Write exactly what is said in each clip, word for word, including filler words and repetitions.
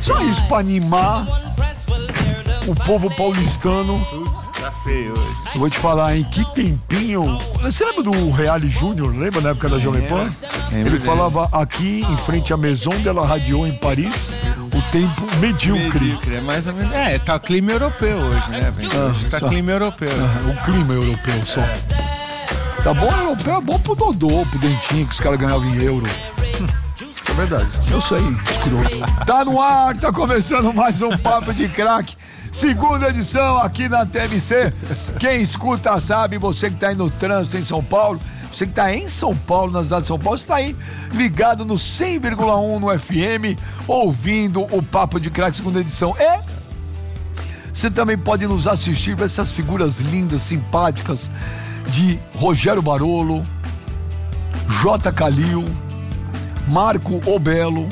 Só isso pra animar o povo paulistano. Tá feio hoje. Eu vou te falar, hein? Que tempinho. Você lembra do Reale Júnior? Lembra na época da Jovem Pan? Ele falava aqui em frente à Maison de la Radio em Paris, o tempo medíocre. Medíocre, é mais ou menos. É, tá clima europeu hoje, né, velho? Ah, tá só. clima europeu. Ah, o clima europeu só. Tá bom, europeu é bom pro Dodô, pro Dentinho, que os caras ganhavam em euro. Isso é verdade. Eu sei, escroto. Tá no ar, tá começando mais um Papo de Craque. Segunda edição aqui na T M C. Quem escuta sabe, você que tá aí no trânsito em São Paulo, você que tá em São Paulo, na cidade de São Paulo, você tá aí ligado no cem vírgula um no F M, ouvindo o Papo de Craque, segunda edição. E você também pode nos assistir para essas figuras lindas, simpáticas de Rogério Barolo, J. Calil, Marco Obelo,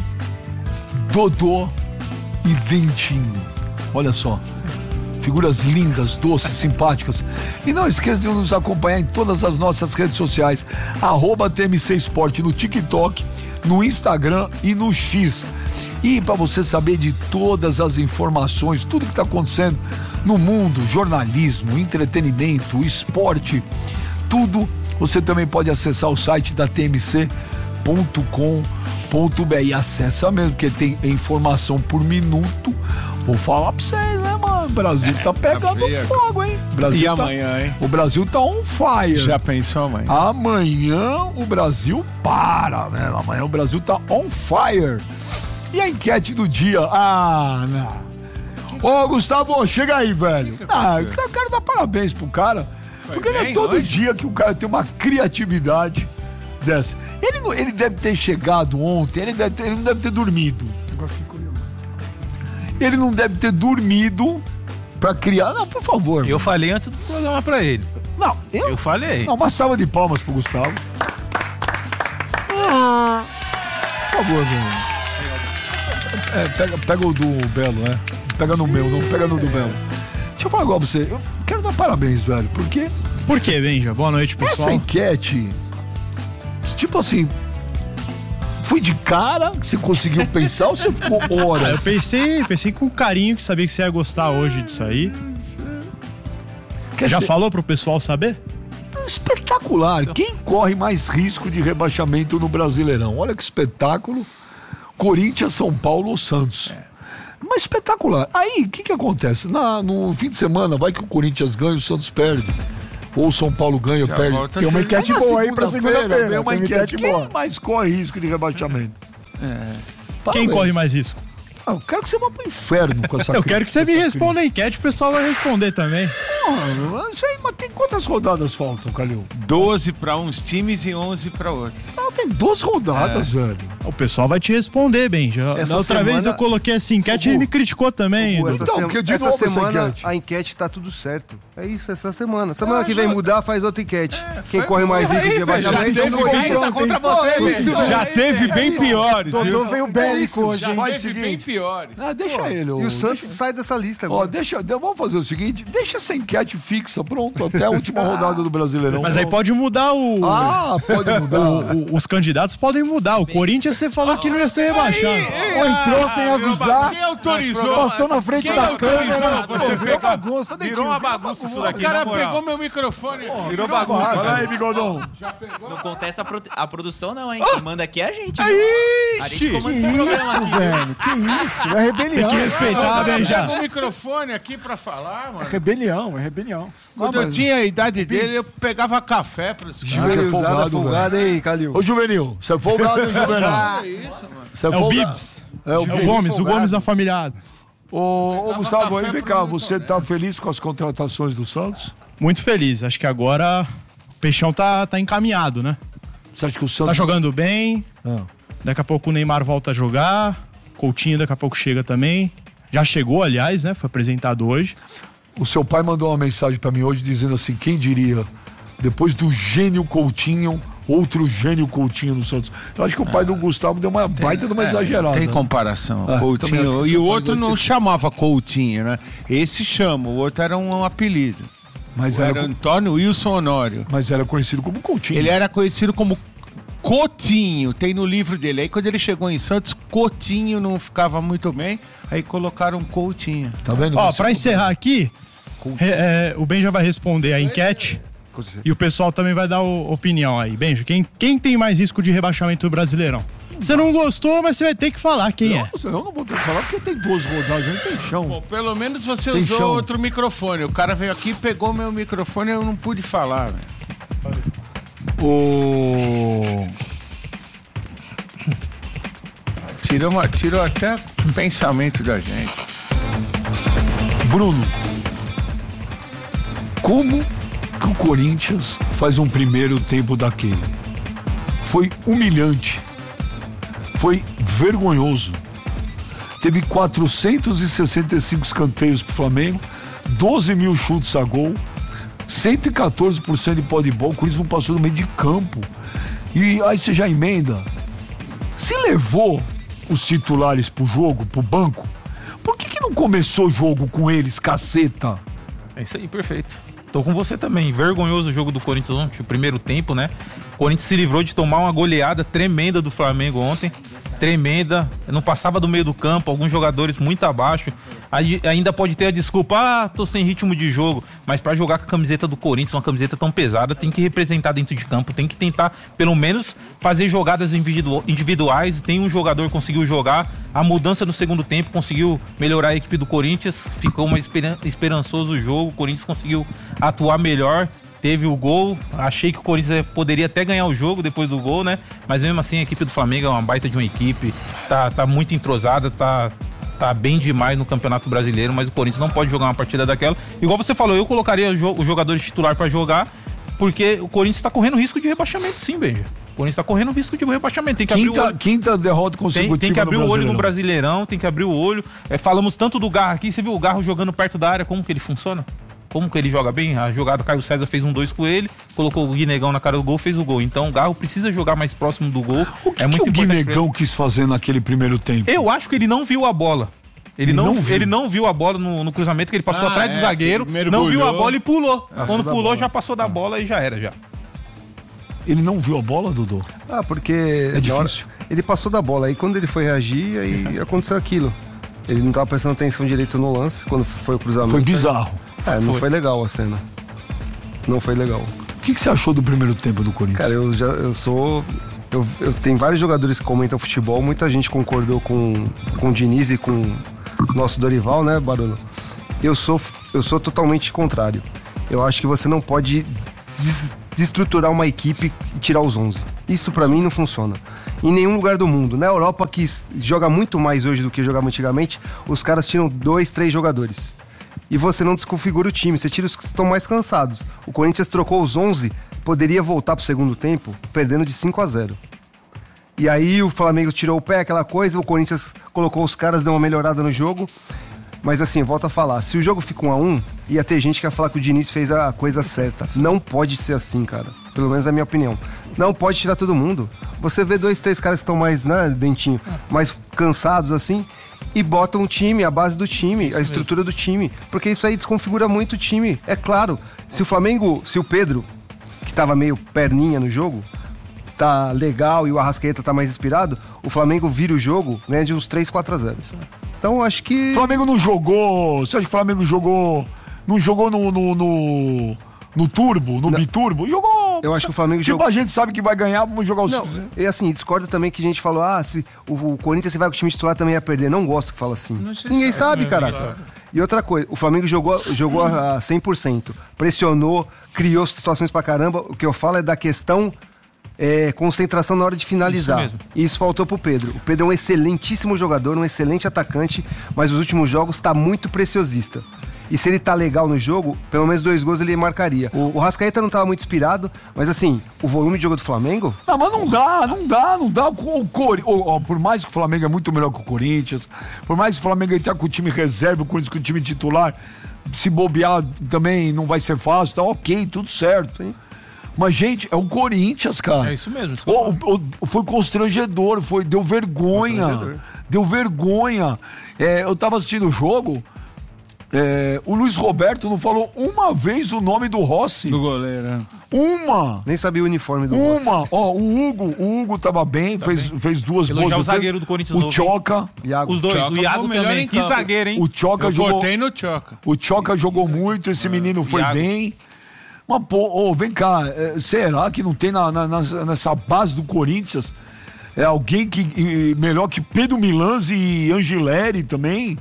Dodô e Dentinho. Olha só, figuras lindas, doces, simpáticas. E não esqueça de nos acompanhar em todas as nossas redes sociais, arroba T M C Esporte, no TikTok, no Instagram e no X. E para você saber de todas as informações, tudo que está acontecendo no mundo, jornalismo, entretenimento, esporte, tudo, você também pode acessar o site da T M C ponto com ponto b r. E acessa mesmo, porque tem informação por minuto. Vou falar pra vocês, né, mano? O Brasil tá pegando tá fogo, hein? Brasil e tá... amanhã, hein? O Brasil tá on fire. Já pensou amanhã? Amanhã o Brasil para, né? Amanhã o Brasil tá on fire. E a enquete do dia? Ah, não. Ô, Gustavo, chega aí, velho. Ah, eu quero dar parabéns pro cara. Foi porque não é todo hoje? dia que o cara tem uma criatividade dessa. Ele, não, ele deve ter chegado ontem, ele, deve ter, ele não deve ter dormido. Agora fico Ele não deve ter dormido pra criar. Não, por favor. Eu falei antes do programa pra ele. Não, eu. Eu falei. Não, uma salva de palmas pro Gustavo. Ah, por favor, velho. É, pega, pega o do Belo, né? Pega no meu, não pega no do Belo. Deixa eu falar agora pra você. Eu quero dar parabéns, velho. Porque. Por quê, Benja? Boa noite, pessoal. Essa enquete. Tipo assim. Foi de cara que você conseguiu pensar ou você ficou horas? Ah, eu pensei, pensei com carinho, que sabia que você ia gostar hoje disso aí. Você Quer já ser... falou pro pessoal saber? Espetacular. Quem corre mais risco de rebaixamento no Brasileirão? Olha que espetáculo. Corinthians, São Paulo ou Santos. É. Mas espetacular. Aí, o que que acontece? Na, no fim de semana, vai que o Corinthians ganha e o Santos perde. Ou o São Paulo ganha, Já perde. volta Tem uma enquete aí boa aí pra segunda-feira. Tem uma Tem enquete, enquete quem boa. mais corre risco de rebaixamento? É. Quem corre mais risco? Ah, eu quero que você vá pro inferno com essa Eu quero que você me responda a enquete, o pessoal vai responder também. Não, isso aí, mas tem quantas rodadas faltam, Calil? doze pra uns times e onze pra outros. Não, tem doze rodadas, é. velho. O pessoal vai te responder, Benja. Da outra semana... vez eu coloquei essa enquete e ele me criticou também. Pô, essa Então, sema... porque de essa novo essa semana enquete. a enquete tá tudo certo. É isso, essa semana. Semana Ah, que vem já... mudar, faz outra enquete. É, Quem corre mais risco de rebaixamento já não teve tem bem, contra você, já teve bem piores. Dodô veio bélico hoje, Já hein? Faz o teve bem seguinte. piores. Ah, deixa ele. E o Santos deixa... sai dessa lista Ó, agora. deixa, vamos fazer o seguinte, deixa essa enquete fixa, pronto, até a última rodada do Brasileirão. Mas aí pode mudar o... Ah, pode mudar. O, o, os candidatos podem mudar. O Corinthians você falou que não ia ser rebaixado. Ou entrou sem avisar. Quem autorizou? Passou na frente Quem da autorizou câmera. você Virou pegar? bagunça, Dentinho. Virou uma bagunça isso daqui, O cara na moral. pegou meu microfone. Virou bagunça. Fala aí, Bigodão. Não contesta a, pro- a produção não, hein? Quem manda aqui é a gente. viu? A gente comanda esse programa Isso, aqui. velho. Que isso? É rebelião. Tem que respeitar, Benja. Pegou o microfone aqui pra falar, mano. É rebelião, é rebelião. Quando eu tinha a idade dele, eu pegava café pros caras. Ah, que é folgado, folgado, hein, Calil? Ô, Juvenil, você é folgado, hein, Juvenil? É isso, mano. Você É o folgado? Bibs. É o É o Bibs. Gomes, o Gomes da família. Ô, ô Gustavo, aí café vem pro cá, Milton você tá feliz com as contratações do Santos? Muito feliz. Acho que agora o Peixão tá, tá encaminhado, né? Você acha que o Tá Santos... jogando bem. Ah. Daqui a pouco o Neymar volta a jogar. Coutinho daqui a pouco chega também. Já chegou, aliás, né? Foi apresentado hoje. O seu pai mandou uma mensagem pra mim hoje dizendo assim, quem diria, depois do gênio Coutinho, outro gênio Coutinho no Santos. Eu acho que o pai do Gustavo deu uma baita de uma exagerada. Tem né? comparação. Ah, também acho Coutinho. que E seu o pai outro vai não ter- chamava Coutinho, né? Esse chama, o outro era um apelido. Mas Era era, Antônio Wilson Honório. mas era conhecido como Coutinho. Ele era conhecido como Coutinho, tem no livro dele. Aí quando ele chegou em Santos, Coutinho não ficava muito bem, aí colocaram Coutinho. Tá vendo? Ó, Você- pra encerrar aqui, é, é, o Ben já vai responder a enquete e o pessoal também vai dar o- opinião aí. Benja, quem, quem tem mais risco de rebaixamento do Brasileirão? Você não gostou, mas você vai ter que falar quem é. Eu, eu não vou ter que falar porque tem duas rodadas, não tem chão. Pô, pelo menos você Tem usou chão. outro microfone. O cara veio aqui, pegou meu microfone e eu não pude falar, velho. O... Tirou, uma- tirou até o pensamento da gente. Bruno, como que o Corinthians faz um primeiro tempo daquele? Foi humilhante. Foi vergonhoso. Teve quatrocentos e sessenta e cinco escanteios pro Flamengo, doze mil chutes a gol, cento e quatorze por cento de pó de bola. O Corinthians não passou no meio de campo. E aí você já emenda. Se levou os titulares pro jogo, pro banco, por que que não começou o jogo com eles, caceta? É isso aí, perfeito. Tô com você também. Vergonhoso o jogo do Corinthians ontem, o primeiro tempo, né? O Corinthians se livrou de tomar uma goleada tremenda do Flamengo ontem. Tremenda. Não passava do meio do campo, alguns jogadores muito abaixo. Aí ainda pode ter a desculpa, ah, tô sem ritmo de jogo. Mas pra jogar com a camiseta do Corinthians, uma camiseta tão pesada, tem que representar dentro de campo, tem que tentar, pelo menos, fazer jogadas individu- individuais. Tem um jogador que conseguiu jogar. A mudança no segundo tempo conseguiu melhorar a equipe do Corinthians. Ficou mais esperan- esperançoso o jogo. O Corinthians conseguiu atuar melhor. Teve o gol, achei que o Corinthians poderia até ganhar o jogo depois do gol, né? Mas mesmo assim a equipe do Flamengo é uma baita de uma equipe, tá, tá muito entrosada, tá, tá bem demais no Campeonato Brasileiro, mas o Corinthians não pode jogar uma partida daquela. Igual você falou, eu colocaria os jo- os jogadores titular pra jogar, porque o Corinthians tá correndo risco de rebaixamento, sim, Benja. O Corinthians tá correndo risco de rebaixamento, tem que abrir o Quinta, olho. quinta derrota Tem, consecutiva tem que abrir no o olho no Brasileirão. Brasileirão, tem que abrir o olho. É, falamos tanto do Garro aqui, você viu o Garro jogando perto da área, como que ele funciona? Como que ele joga bem? A jogada, Caio César fez um dois com ele, colocou o Guinegão na cara do gol, fez o gol. Então o Garro precisa jogar mais próximo do gol. O que, é muito que o importante pra Guinegão quis fazer naquele primeiro tempo? ele. Eu acho que ele não viu a bola. Ele, Ele não, não viu. ele não viu a bola no, no cruzamento, que ele passou Ah, atrás é, do zagueiro, ele mergulhou. não viu a bola e pulou. Quando da pulou, bola. já passou da bola e já era, já. Ele não viu a bola, Dodô? Ah, porque É na hora- difícil. ele passou da bola. Aí quando ele foi reagir, aí aconteceu aquilo. Ele não tava prestando atenção direito no lance, quando foi o cruzamento. Foi bizarro. É, não foi legal a cena. Não foi legal. O que, que você achou do primeiro tempo do Corinthians? Cara, eu já eu sou. Eu, eu tenho vários jogadores que comentam futebol, muita gente concordou com, com o Diniz e com o nosso Dorival, né, Baruno? Eu sou, eu sou totalmente contrário. Eu acho que você não pode des- desestruturar uma equipe e tirar os onze. Isso pra mim não funciona. Em nenhum lugar do mundo. Na Europa, que s- joga muito mais hoje do que jogava antigamente, os caras tiram dois, três jogadores. E você não desconfigura o time, você tira os que estão mais cansados. O Corinthians trocou os onze, poderia voltar pro segundo tempo perdendo de cinco a zero. E aí o Flamengo tirou o pé, aquela coisa, o Corinthians colocou os caras, deu uma melhorada no jogo. Mas assim, volto a falar, se o jogo fica um a um, ia ter gente que ia falar que o Diniz fez a coisa certa. Não pode ser assim, cara. Pelo menos é a minha opinião. Não pode tirar todo mundo. Você vê dois, três caras que estão mais, né, dentinho, mais cansados assim, e botam o time, a base do time, a estrutura do time. Porque isso aí desconfigura muito o time. É claro, se o Flamengo, se o Pedro, que tava meio perninha no jogo, tá legal e o Arrascaeta tá mais inspirado, o Flamengo vira o jogo, ganha de uns três, quatro a zero. Então acho que... O Flamengo não jogou. Você acha que o Flamengo jogou. Não jogou no. no, no, no turbo, no Não. biturbo? Jogou. Eu acho que o Flamengo Tipo, jogou- a gente sabe que vai ganhar, vamos jogar os. Não, e assim, discordo também que a gente falou, ah, se o, o Corinthians se vai com o time titular também ia perder. Não gosto que fala assim. Ninguém sabe, cara. E outra coisa, o Flamengo jogou, jogou a cem por cento. Pressionou, criou situações pra caramba. O que eu falo é da questão é, concentração na hora de finalizar. Isso mesmo. E isso faltou pro Pedro. O Pedro é um excelentíssimo jogador, um excelente atacante, mas nos últimos jogos tá muito preciosista. E se ele tá legal no jogo, pelo menos dois gols ele marcaria. O, o Rascaeta não tava muito inspirado, mas assim, o volume de jogo do Flamengo... Não, mas não dá, não dá, não dá. O, o, Cori- o- ó, por mais que o Flamengo é muito melhor que o Corinthians, por mais que o Flamengo ele tá com o time reserva, o Corinthians com o time titular, se bobear também não vai ser fácil, tá ok, tudo certo. Mas, gente, é o Corinthians, cara. É isso mesmo, isso que eu Ô, o- o- foi constrangedor, foi, deu vergonha. Deu vergonha. É, eu tava assistindo o jogo. É, o Luiz Roberto não falou uma vez o nome do Rossi. Do goleiro. Uma. Nem sabia o uniforme do Uma. Ó, o Hugo, o Hugo tava bem, tá fez, bem. fez duas Elogiar boas. o zagueiro do Corinthians O novo, Choca. Iago. Os dois, Choca o Iago foi o também. Que zagueiro, hein? O Choca Eu jogou. votei no Choca. O Choca jogou muito, esse menino foi Iago. bem. Mas, pô, oh, vem cá, é, será que não tem na, na, nessa base do Corinthians é alguém que e, melhor que Pedro Milans e Angileri também?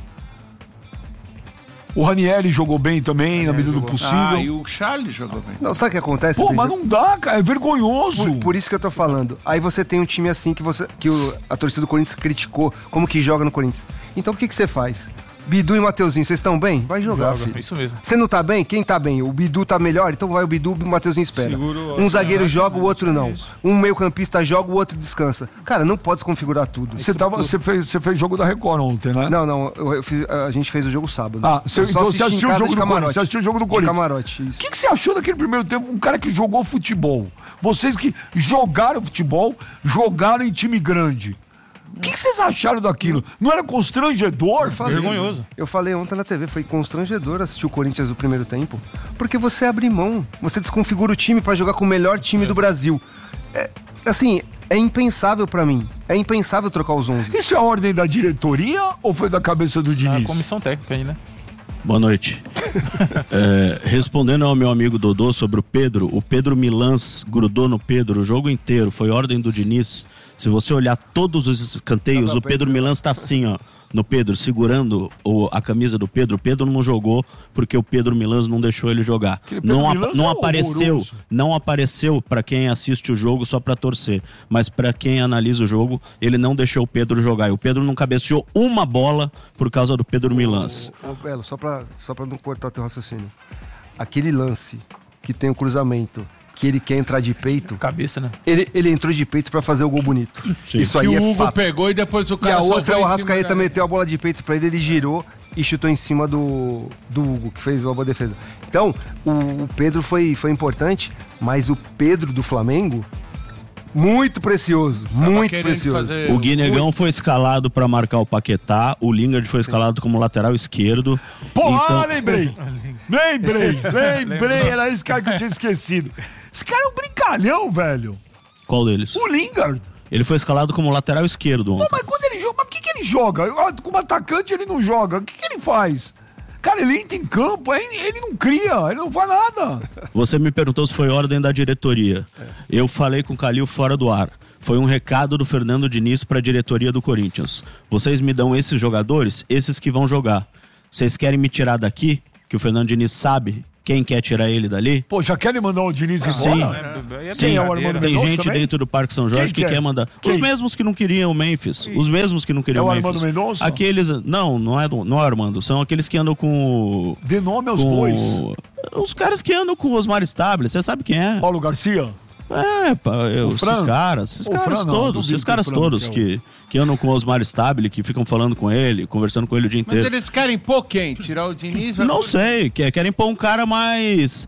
O Ranieri jogou bem também, na medida do possível. Ah, e o Charles jogou bem. Não, sabe o que acontece? Pô, Pedro? mas não dá, cara, é vergonhoso. Por, por isso que eu tô falando. Aí você tem um time assim que, você, que o, a torcida do Corinthians criticou, como que joga no Corinthians. Então o que, que você faz? Bidu e Mateuzinho, vocês estão bem? Vai jogar, Joga, filho. isso mesmo. Você não tá bem? Quem tá bem? O Bidu tá melhor? Então vai o Bidu e o Mateuzinho espera. Segura o- Um zagueiro Ah, joga, o outro não. isso. Um meio campista joga, o outro descansa. Cara, não pode desconfigurar tudo. Você, tava, você, fez, você fez jogo da Record ontem, né? Não, não, eu, eu fiz- a gente fez o jogo sábado. Ah, você, Eu só então você assisti em assistiu o casa jogo de do camarote. Corinthians? Você assistiu o jogo do De Corinthians? camarote, O isso. que, que você achou daquele primeiro tempo? Um cara que jogou futebol. Vocês que jogaram futebol, jogaram em time grande. O que, que vocês acharam daquilo? Não era constrangedor? Falei, Vergonhoso. Eu falei ontem na T V, foi constrangedor assistir o Corinthians no primeiro tempo, porque você abre mão, você desconfigura o time pra jogar com o melhor time do Brasil. É, assim, é impensável pra mim. É impensável trocar os onze. Isso é a ordem da diretoria ou foi da cabeça do A Diniz? comissão técnica aí, né? Boa noite. É, respondendo ao meu amigo Dodô sobre o Pedro, o Pedro Milans grudou no Pedro o jogo inteiro, foi ordem do Diniz. Se você olhar todos os escanteios, o Pedro Milans tá assim, ó, no Pedro, segurando o, a camisa do Pedro. O Pedro não jogou porque o Pedro Milans não deixou ele jogar. Pedro Não, apa- Milans não é apareceu, horroroso. não apareceu para quem assiste o jogo só para torcer, mas para quem analisa o jogo, ele não deixou o Pedro jogar. E o Pedro não cabeceou uma bola por causa do Pedro Milans. Ô, Belo, só pra, só pra não cortar o teu raciocínio. Aquele lance que tem o cruzamento, que ele quer entrar de peito, Cabeça, né? ele, ele entrou de peito pra fazer o gol bonito. Isso Que aí o é Hugo fato. pegou e depois o E cara a outra, salvou o em cima Arrascaeta da- meteu a bola de peito pra ele, ele girou e chutou em cima do, do Hugo, que fez uma boa defesa. Então, o, o Pedro foi, foi importante, mas o Pedro do Flamengo, muito precioso, Tava muito querendo precioso. fazer O Guinegão foi escalado para marcar o Paquetá, o Lingard foi escalado como lateral esquerdo. Pô, Então- ah, lembrei. Lembrei, lembrei. Era esse cara que eu tinha esquecido. Esse cara é um brincalhão, velho. Qual deles? O Lingard. Ele foi escalado como lateral esquerdo Pô, ontem. mas quando ele joga, mas por que, que ele joga? Eu- Como atacante ele não joga. O que, que ele faz? Cara, ele entra em campo, aí ele não cria, ele não faz nada. Você me perguntou se foi ordem da diretoria. Eu falei com o Calil fora do ar. Foi um recado do Fernando Diniz para a diretoria do Corinthians. Vocês me dão esses jogadores, esses que vão jogar. Vocês querem me tirar daqui, que o Fernando Diniz sabe quem quer tirar ele dali? Pô, já querem mandar o Diniz Sim. embora? É Sim, Quem é o Armando tem Mendonça gente também? dentro do Parque São Jorge Quem que que é? quer mandar. Quem? Os mesmos que não queriam o Memphis. Os mesmos que não queriam É o o Memphis. Armando Mendonça? Aqueles. Não, não é, do- não é o Armando. São aqueles que andam com o. Dê nome aos com bois. o- Os caras que andam com o Osmar Stable. Você sabe quem é? Paulo Garcia? É, pá, eu, esses Fran? caras, esses O caras Fran não, todos, duvido esses que o caras Fran todos quer o- que, que andam com o Osmar Stable, que ficam falando com ele, conversando com ele o dia Mas inteiro. eles querem pôr quem? Tirar o Diniz? Não sei, que- querem pôr um cara mais.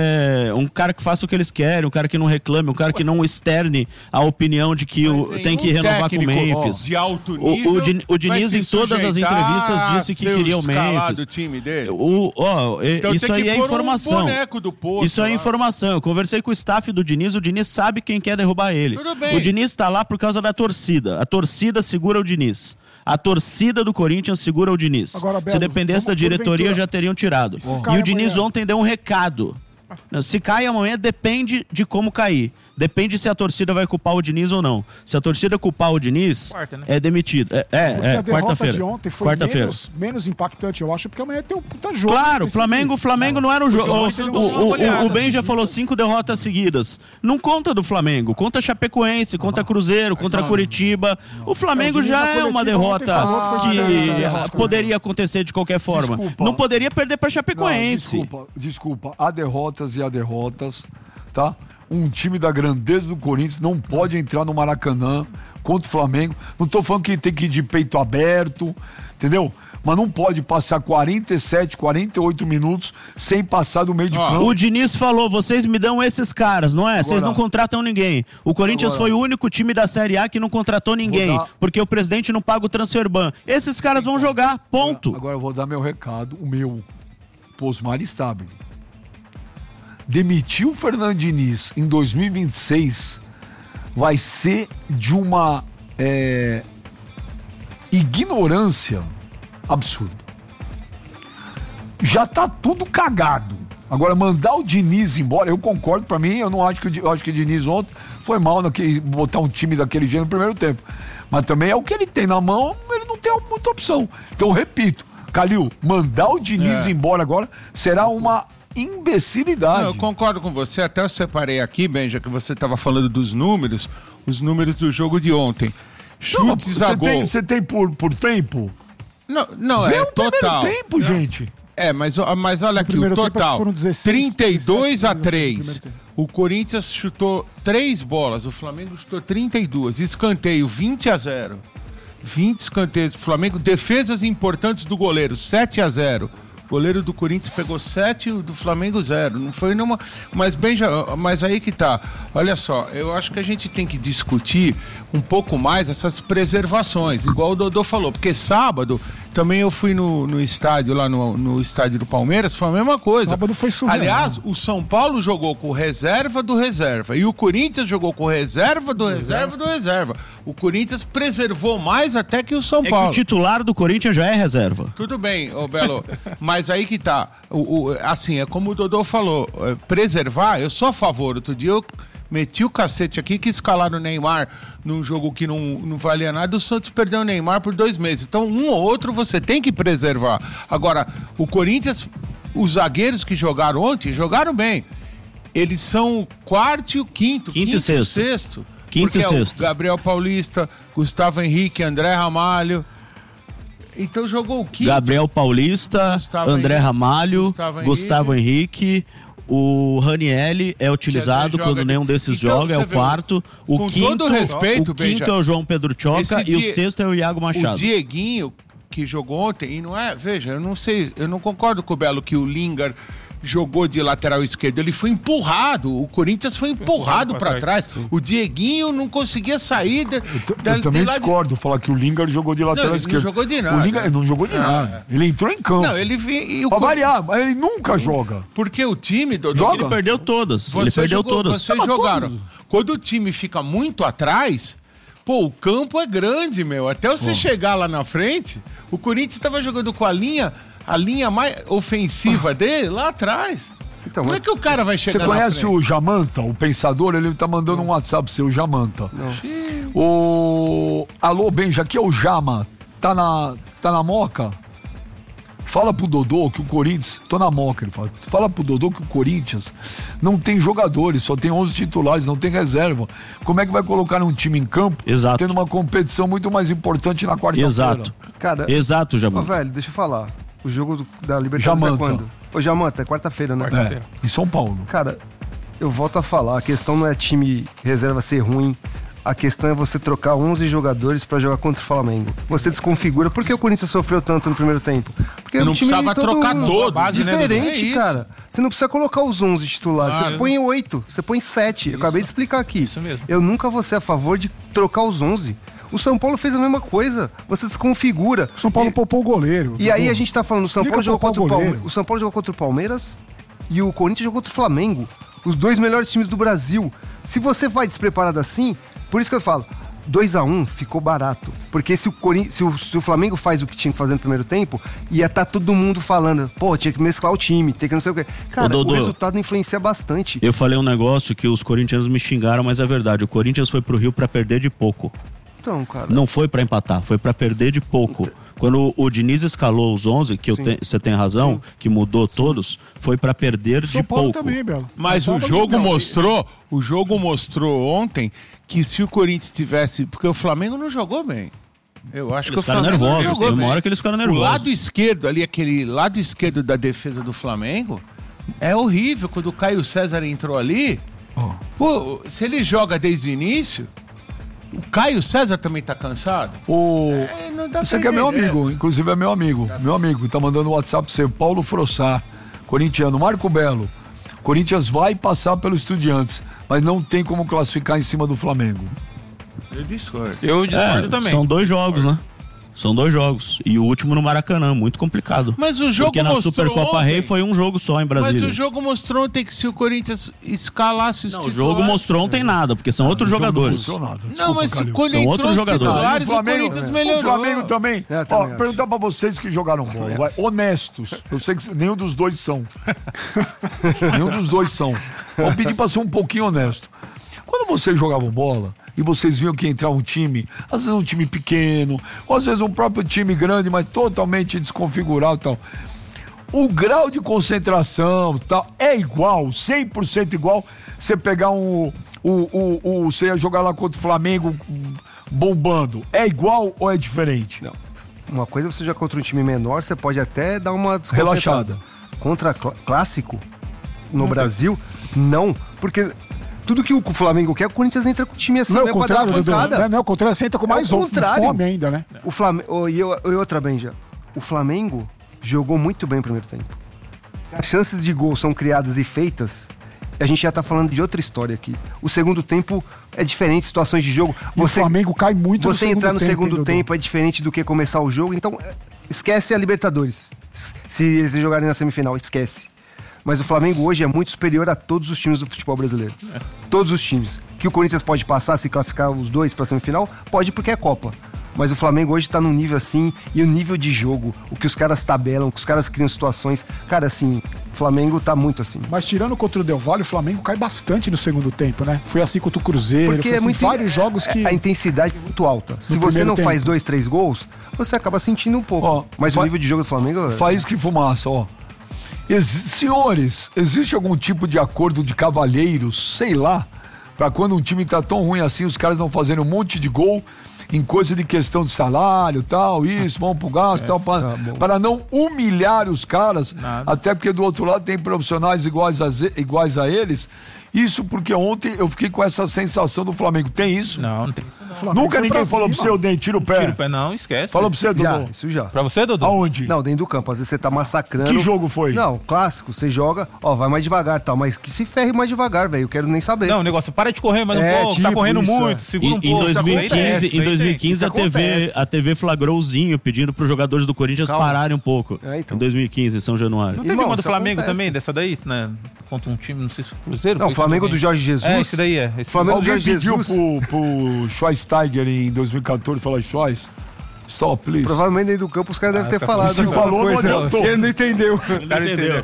é, um cara que faça o que eles querem, um cara que não reclame, um cara que não externe a opinião de que o, Mas tem que nenhum renovar com o técnico, Memphis. ó, de alto O- nível o, Din- o Diniz, vai em se todas as sujeitar entrevistas, disse a que ser queria o escalado Memphis. do time dele. O, ó, e- Então isso tem que aí é pôr um informação. boneco do poço Isso é lá. informação. Eu conversei com o staff do Diniz, o Diniz sabe quem quer derrubar ele. Tudo bem. O Diniz tá lá por causa da torcida. A torcida segura o Diniz. A torcida do Corinthians segura o Diniz. Agora, Belo, Se dependesse da vamos diretoria, porventura- já teriam tirado. se E cai o Diniz amanhã? ontem deu um recado. Se cai amanhã, depende de como cair. Depende se a torcida vai culpar o Diniz ou não. Se a torcida culpar o Diniz, Quarta, né? é demitido. É, é, Porque é, a derrota quarta-feira. de ontem foi Quarta-feira. menos, menos impactante, eu acho, porque amanhã tem um puta jogo. Claro, o decisivo. Flamengo, o Flamengo não era um jogo. O, ontem não o, foi uma o, goleada, o Ben já assim. falou cinco derrotas seguidas. Não conta do Flamengo, conta Chapecoense, conta Cruzeiro, contra Curitiba. O Flamengo É, o Diniz já na é uma coletiva ontem derrota falou que foi que diferente a derrota. poderia acontecer de qualquer forma. Desculpa. Não poderia perder para Não, Chapecoense. desculpa, desculpa. Há derrotas e há derrotas, tá? Um time da grandeza do Corinthians não pode entrar no Maracanã contra o Flamengo. Não tô falando que tem que ir de peito aberto, entendeu? Mas não pode passar quarenta e sete, quarenta e oito minutos sem passar do meio de campo. O Diniz falou, vocês me dão esses caras, não é? Vocês não contratam ninguém. O Corinthians Agora. foi o único time da Série A que não contratou ninguém, dar... porque o presidente não paga o transfer ban. Esses caras vão jogar, ponto. Agora, agora eu vou dar meu recado, o meu, pro Osmar Stabile. Demitir o Fernando Diniz em dois mil e vinte e seis vai ser de uma é, ignorância absurdo. Já tá tudo cagado. Agora, mandar o Diniz embora, eu concordo, pra mim, eu não acho que, eu acho que o Diniz ontem foi mal naquele, botar um time daquele jeito no primeiro tempo. Mas também é o que ele tem na mão, ele não tem muita opção. Então, repito, Calil, mandar o Diniz é. embora agora será uma imbecilidade. Não, eu concordo com você, até eu separei aqui, Benja, que você estava falando dos números, os números do jogo de ontem. Chutes a gol. Você tem por, por tempo? Não, não Vê é o total. tempo, não. gente. É, mas, mas olha aqui, o total, trinta e dois a três. O Corinthians chutou três bolas, o Flamengo chutou trinta e duas. Escanteio, vinte a zero. vinte escanteios pro Flamengo. Defesas importantes do goleiro, sete a zero. O goleiro do Corinthians pegou sete, o do Flamengo zero. Não foi nenhuma... Mas, bem, já... mas aí que tá. Olha só, eu acho que a gente tem que discutir um pouco mais essas preservações, igual o Dodô falou. Porque sábado também eu fui no, no estádio, lá no, no estádio do Palmeiras, foi a mesma coisa. Sábado foi surreal. Aliás, o São Paulo jogou com reserva do reserva. E o Corinthians jogou com reserva do reserva do reserva. O Corinthians preservou mais até que o São Paulo. É que o titular do Corinthians já é reserva. Tudo bem, ô Belo, mas aí que tá, o, o, assim, é como o Dodô falou, é, preservar, eu sou a favor. Outro dia eu meti o cacete aqui que escalaram o Neymar num jogo que não, não valia nada, o Santos perdeu o Neymar por dois meses. Então, um ou outro você tem que preservar. Agora, o Corinthians, os zagueiros que jogaram ontem, jogaram bem. Eles são o quarto e o quinto. Quinto, quinto e sexto. sexto. Quinto e sexto. É o Gabriel Paulista, Gustavo Henrique, André Ramalho. Então jogou o quinto. Gabriel Paulista, Gustavo André Henrique, Ramalho, Gustavo, Gustavo Henrique. Henrique. O Ranielli é utilizado quando nenhum desses então, joga, é o quarto. O com quinto, todo respeito, o quinto Benja, é o João Pedro Tchoca e o sexto é o Iago Machado. O Dieguinho, que jogou ontem, e não é, veja, eu não sei, eu não concordo com o Belo que o Lingard jogou de lateral esquerdo, ele foi empurrado, o Corinthians foi empurrado para trás, trás. O Dieguinho não conseguia sair de, eu, da, eu também de discordo, de... falar que o Lingard jogou de lateral não, esquerdo. Ele não jogou de nada. O Lingard não jogou de ah, nada, ele entrou em campo. Não, ele vi, pra variar, mas ele nunca joga. Porque o time... Do, joga? Ele perdeu todas, você ele perdeu jogou, todas. Vocês jogaram. Todos. Quando o time fica muito atrás, pô, o campo é grande, meu, até você pô. chegar lá na frente, o Corinthians estava jogando com a linha, a linha mais ofensiva dele lá atrás. Então, como é que o cara vai chegar? Você conhece o Jamanta, o pensador? Ele tá mandando um WhatsApp pra você, o Jamanta. Não. O... Alô, Benja, aqui é o Jama. Tá na, tá na Moca? Fala pro Dodô que o Corinthians... Tô na Moca, ele fala. Fala pro Dodô que o Corinthians não tem jogadores, só tem onze titulares, não tem reserva. Como é que vai colocar um time em campo Exato. tendo uma competição muito mais importante na quarta-feira? Exato. Cara, Exato, Jamanta. Ó, velho, deixa eu falar. O jogo do, da Libertadores Jamanta. é quando? Ô, Jamanta, é quarta-feira, né? Quarta-feira. É, em São Paulo. Cara, eu volto a falar, a questão não é time reserva ser ruim, a questão é você trocar onze jogadores pra jogar contra o Flamengo. Você desconfigura. Por que o Corinthians sofreu tanto no primeiro tempo? Porque não o time precisava todo trocar todo. Base, diferente, né, é cara. Você não precisa colocar os onze titulares. Ah, você põe oito, você põe sete. Eu acabei de explicar aqui. Isso mesmo. Eu nunca vou ser a favor de trocar os onze. O São Paulo fez a mesma coisa. Você desconfigura. O São Paulo e... poupou o goleiro. E aí a gente tá falando, o São Paulo jogou contra o Palmeiras. O São Paulo jogou contra o Palmeiras e o Corinthians jogou contra o Flamengo. Os dois melhores times do Brasil. Se você vai despreparado assim, por isso que eu falo, dois a um ficou barato. Porque se o, Corin... se, o, se o Flamengo faz o que tinha que fazer no primeiro tempo, ia estar tá todo mundo falando, pô, tinha que mesclar o time, tinha que não sei o quê. Cara, Ô, Dodô, o resultado influencia bastante. Eu falei um negócio que os corintianos me xingaram, mas é verdade. O Corinthians foi pro Rio pra perder de pouco. Então, cara... Não foi pra empatar, foi pra perder de pouco. Então... Quando o Diniz escalou os onze, que você te, tem razão, Sim. que mudou Sim. todos, foi pra perder São de Paulo pouco. Também, Belo. Mas o jogo mostrou, o jogo mostrou ontem que se o Corinthians tivesse, porque o Flamengo não jogou bem. Eu acho eles que o Flamengo nervosos, não jogou tem uma bem. hora que eles ficaram nervosos. O lado esquerdo ali, aquele lado esquerdo da defesa do Flamengo, é horrível. Quando o Caio César entrou ali, oh. pô, se ele joga desde o início, O Caio César também tá cansado? O... É, não dá Esse pra aqui é meu entender. amigo, inclusive é meu amigo. Meu amigo, tá mandando um WhatsApp pra você. Paulo Frossá, corintiano. Marco Belo. Corinthians vai passar pelo Estudiantes, mas não tem como classificar em cima do Flamengo. Eu discordo. Eu discordo É, também. São dois jogos, né? São dois jogos. E o último no Maracanã, muito complicado. Mas o jogo Porque na mostrou Supercopa ontem- Rei foi um jogo só em Brasília. Mas o jogo mostrou ontem que se o Corinthians escalasse os Não, o titulares... jogo mostrou ontem nada, porque são outros jogadores. Não, nada. Não, Desculpa, mas Calil. quando São entrou outros os jogadores. titulares, O Flamengo, o Corinthians o melhorou. Flamengo também. É, eu Ó, também acho. perguntar pra vocês que jogaram bola, vai. Honestos. Eu sei que nenhum dos dois são. Nenhum dos dois são. Vamos pedir pra ser um pouquinho honesto. Quando vocês jogavam bola e vocês viam que entrava um time, às vezes um time pequeno, ou às vezes um próprio time grande, mas totalmente desconfigurado e tal. O grau de concentração tal, é igual, cem por cento igual, você pegar um. O, o, o, você ia jogar lá contra o Flamengo bombando. É igual ou é diferente? Não. Uma coisa é você jogar contra um time menor, você pode até dar uma desconcentrada. Relaxada. Contra cl- clássico, no Brasil, não. Porque tudo que o Flamengo quer, o Corinthians entra com o time assim, Não, né, é o pra dar contrário, uma Dudu. pancada. Não, não, o contrário, você entra com É o mais um, contrário. fome ainda, né? O Flamengo, e, eu- e outra, Benja, o Flamengo jogou muito bem o primeiro tempo. Se as chances de gol são criadas e feitas, a gente já tá falando de outra história aqui. O segundo tempo é diferente, situações de jogo. E o Flamengo cai muito no Você segundo entrar no tempo, segundo hein, Dudu? tempo é diferente do que começar o jogo, então é, esquece a Libertadores. S- Se eles jogarem na semifinal, esquece. Mas o Flamengo hoje é muito superior a todos os times do futebol brasileiro. Todos os times. Que o Corinthians pode passar, se classificar os dois pra semifinal, pode porque é Copa. Mas o Flamengo hoje tá num nível assim, e o nível de jogo, o que os caras tabelam, o que os caras criam situações. Cara, assim, o Flamengo tá muito assim. Mas tirando contra o Del Valle, o Flamengo cai bastante no segundo tempo, né? Foi assim contra o Cruzeiro, Porque foi é assim, muito. vários jogos que... A intensidade é muito alta. Se você primeiro não tempo. faz dois, três gols, você acaba sentindo um pouco. Ó, Mas fa- o nível de jogo do Flamengo. é- Faísca e fumaça, ó. Exi- senhores, existe algum tipo de acordo de cavalheiros, sei lá, pra quando um time tá tão ruim assim, os caras não fazerem um monte de gol em coisa de questão de salário, tal, isso, vão pro gasto, tal, para, para não humilhar os caras, até porque do outro lado tem profissionais iguais a, ze- iguais a eles. Isso porque ontem eu fiquei com essa sensação do Flamengo. Tem isso? Não, não tem. Flamengo Nunca foi ninguém pra falou pro cima. seu dente, tira o pé. Tira o pé, não, esquece. Falou pro você, Já, Dudu. isso já. Pra você, Dudu? Aonde? Não, dentro do campo. Às vezes você tá massacrando. Que jogo foi? Não, clássico. Você joga, ó, vai mais devagar e tal. Mas que se ferre mais devagar, velho. Eu quero nem saber. Não, o negócio, para de correr mais um É, pouco, tipo tá correndo isso, muito, é. segura Em, um em pouco. isso dois mil e acontece, quinze, isso em aí dois mil e quinze isso a, T V, acontece. a T V flagrou-zinho pedindo para os jogadores do Corinthians Calma. pararem um pouco. É, então. Em dois mil e quinze, em São Januário. Não teve Irmão, uma do isso Flamengo acontece. também, dessa daí, né? Contra um time, não sei se foi o Cruzeiro. Não, foi o Flamengo contra do alguém. Jorge Jesus. É, esse daí é. Esse Flamengo do Alguém Jorge pediu Jesus. pro, pro Schweinsteiger em dois mil e quatorze falar Schweiz? Stop, please. Provavelmente dentro do campo os caras devem ter tá falado. Se alguma falou, não coisa. adiantou. Ele não entendeu. O cara entendeu.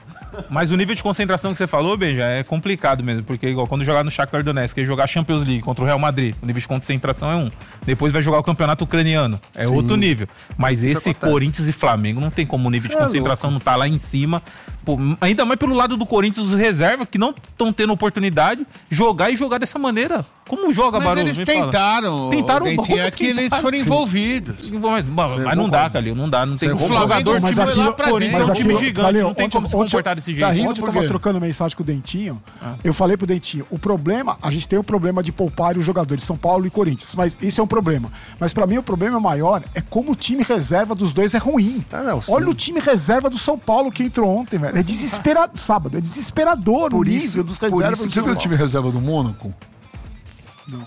Mas o nível de concentração que você falou, Benja, é complicado mesmo, porque igual quando jogar no Shakhtar Donetsk e jogar Champions League contra o Real Madrid, o nível de concentração é um. Depois vai jogar o campeonato ucraniano, é outro nível. Mas Isso esse acontece. Corinthians e Flamengo não tem como o nível Isso de é concentração não tá lá em cima. Pô, ainda mais pelo lado do Corinthians, os reservas que não estão tendo oportunidade jogar e jogar dessa maneira. Como joga, Mas Barulho? eles Me fala. tentaram. Tentaram Dentinho, bom, é que eles tentaram. foram Sim. envolvidos. Mas, mas- mas não dá, Calil, não dá. Não tem Você o concorda? jogador, Mas time aquilo- lá pra dentro, mas é um time aquilo- gigante, Calil, não tem ontem- como se ontem- comportar desse tá jeito. rindo Ontem eu por tava quê? trocando mensagem com o Dentinho. Eu falei pro Dentinho, o problema, a gente tem o problema de poupar os jogadores, São Paulo e Corinthians, mas isso é um problema. Mas pra mim o problema maior é como o time reserva dos dois é ruim. Ah, não, sim. Olha o time reserva do São Paulo que entrou ontem, velho. É desesperado, sábado, é desesperador Por o isso- nível dos por reservas isso do Você São viu o Paulo. time reserva do Mônaco? Não.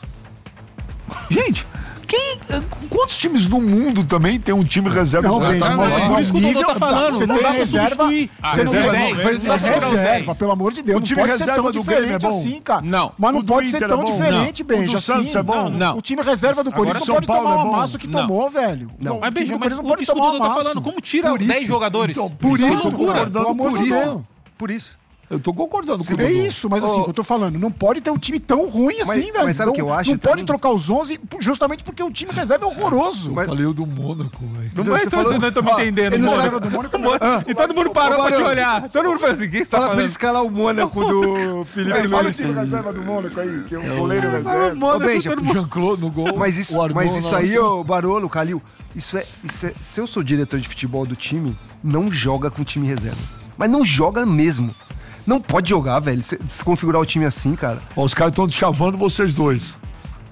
Gente, quem, quantos times do mundo também tem um time reserva? Não, dos Benja, caras? mas mas no por isso que o Dodô nível- tá falando, Você não tem dá pra reserva, substituir. você Ah, não reserva tem é não, dez, reserva, só pra tirar os reserva, dez. pelo amor de Deus. O Não time pode ser reserva tão do Grêmio é diferente bom? assim, cara. Não. Mas não O do pode ser Inter é tão bom? diferente, Não. O Benja, do Santos assim. é bom? Não. O time reserva do Corinthians São não pode Paulo tomar é um bom? amasso que Não. tomou, velho. Não. Mas, o time Benja, do mas Corinthians não por pode isso que o tomar Dudu um tá amasso. falando, como tira Por isso, dez jogadores? então, por isso, Não, eu tô loucura, concordando pelo amor por de isso. Deus. Por isso. Eu tô concordando com o É Dudu. isso, mas assim, Ô, eu tô falando, não pode ter um time tão ruim assim, Mas- velho. mas sabe o não, que eu acho Não pode também? trocar os onze justamente porque o time reserva é horroroso. Eu Mas- falei o do Mônaco, velho. Não Então, vai você entrar, falou- não tô me Ó, entendendo. ele não Mônaco. sabe do Mônaco, E todo mundo parou pra te Barulho. olhar. Todo mundo falou assim, o que você tá Fala pra ele falando? escalar o Mônaco do Felipe Fala o Luiz. time reserva do Mônaco aí, que é um goleiro reserva. Ô, Benja, O Jean-Claude no gol. Mas isso, o Arnaud mas isso na- aí, ô Barolo, Calil, isso é, isso é. Se eu sou diretor de futebol do time, não joga com o time reserva. Mas não joga mesmo. Não pode jogar, velho. Se- Desconfigurar o time assim, cara. Ó, os caras estão te chavando vocês dois.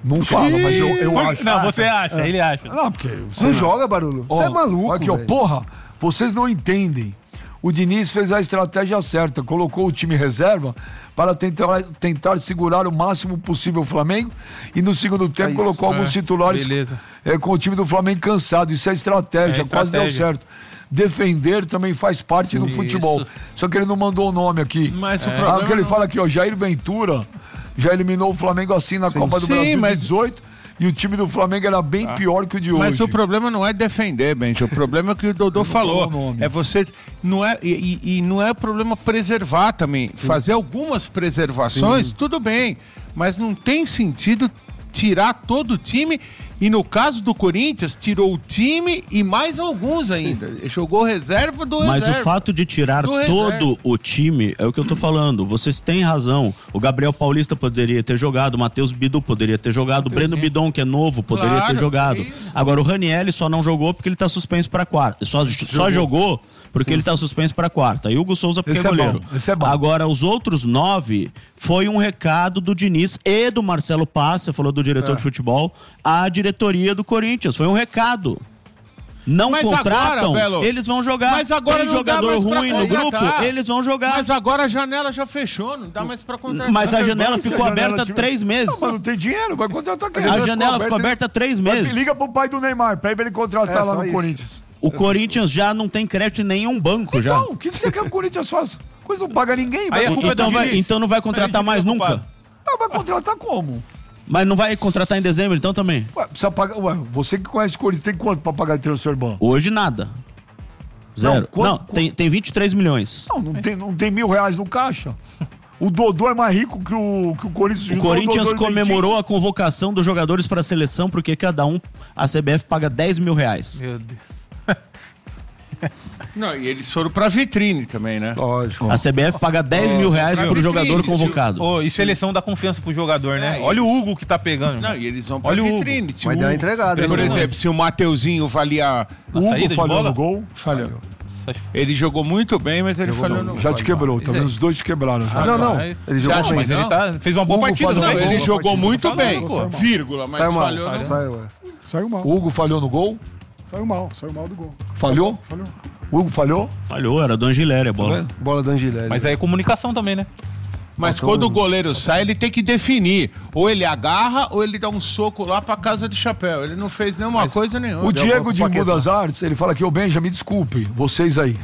Não fala, mas eu, eu acho. Não, você acha, é. ele acha. Não, porque... Você não joga, Barulho? Você é maluco, Aqui, ó, velho. porra, vocês não entendem. O Diniz fez a estratégia certa, colocou o time reserva para tentar, tentar segurar o máximo possível o Flamengo e no segundo tempo isso. colocou alguns É, titulares é, com o time do Flamengo cansado. Isso é estratégia, É quase deu estratégia. certo. Defender também faz parte do Isso. futebol. Só que ele não mandou o nome aqui. Mas o Ah, problema o que ele não- fala aqui, ó, Jair Ventura já eliminou o Flamengo assim na Copa do Sim, Brasil mas- de dezoito e o time do Flamengo era bem pior que o de hoje. Mas o problema não é defender, Benji. O problema é o que o Dodô falou. falou o nome. É você. Não é, e, e não é problema preservar também. Fazer algumas preservações, tudo bem. Mas não tem sentido tirar todo o time. E no caso do Corinthians, tirou o time e mais alguns ainda. Jogou reserva do Mas reserva. o fato de tirar Do todo reserva. o time é o que eu tô falando. Vocês têm razão. O Gabriel Paulista poderia ter jogado, o Matheus Bidu poderia ter jogado, o Breno Bidon, que é novo, poderia Claro, ter jogado. isso. Agora o Ranielli só não jogou porque ele tá suspenso para quarta. Só só jogou porque ele tá suspenso para quarta. E o Hugo Souza porque Esse é é goleiro. bom, esse é bom. Agora os outros nove foi um recado do Diniz e do Marcelo Paz, você falou do diretor É. de futebol, à diretoria do Corinthians. Foi um recado. Não Mas contratam, agora, Belo, eles vão jogar. mas agora Tem não dá jogador mais pra ruim no grupo, contratar. eles vão jogar. Mas agora a janela já fechou, não dá mais pra contratar. Mas a janela Se a ficou janela aberta há tiver- três meses. Não, mas não tem dinheiro, vai contratar quem? A janela ficou aberta há três meses. Liga pro pai do Neymar, pede pra ele contratar É, lá só no isso. Corinthians. O Corinthians já não tem crédito em nenhum banco já. Então, o que que você quer que o Corinthians faça? Coisa não paga ninguém, vai, Aí a culpa é Então, do vai, Diniz. então não vai contratar Aí, mais Diniz é nunca. culpado. Ah, vai contratar como? Mas não vai contratar em dezembro então também? Ué, precisa pagar. Ué, você que conhece o Corinthians, tem quanto pra pagar de transfer ban? Hoje nada. Zero. Não, quanto- tem, tem vinte e três milhões. Não, não tem, não tem mil reais no caixa. O Dodô é mais rico que o, que o Corinthians. O juntou Corinthians Dodô e comemorou a convocação dos jogadores para a seleção porque cada um, a C B F paga dez mil reais. Meu Deus. Não, e eles foram pra vitrine também, né? Lógico. A C B F paga dez mil reais pra por vitrine, jogador se- convocado. Ô, e seleção dá confiança pro jogador, né? É, Olha isso. o Hugo que tá pegando. Não, irmão. e eles vão pra Olha o Hugo. vitrine. Se Vai o dar uma Hugo- entregada, Por né? exemplo, se o Mateuzinho valia... O Na Hugo saída de falhou bola? no gol. Falhou. Ele jogou muito bem, mas ele falhou no Já gol. te quebrou, tá vendo? Os dois te quebraram. já. Não, não. Mas- Ele Você jogou acha, bem. Mas ele não? tá, fez uma boa Hugo partida, falhou né? no Não, ele gol, jogou partida. muito Falando, bem, pô. vírgula, mas Saiu mal. falhou no... Saiu, ué. Saiu mal. O Hugo falhou no gol? Saiu mal. Saiu mal do gol. Falhou? Falhou. O Hugo falhou? Falhou, era do Angiléria a Tá bola. vendo? Bola do Angileri. Mas aí é comunicação também, né? Mas quando o goleiro sai, ele tem que definir. Ou ele agarra, ou ele dá um soco lá pra casa de chapéu. Ele não fez nenhuma coisa nenhuma. O Diego de Paquetá. Mudas Artes, ele fala que, ô Benja, me desculpe, vocês aí.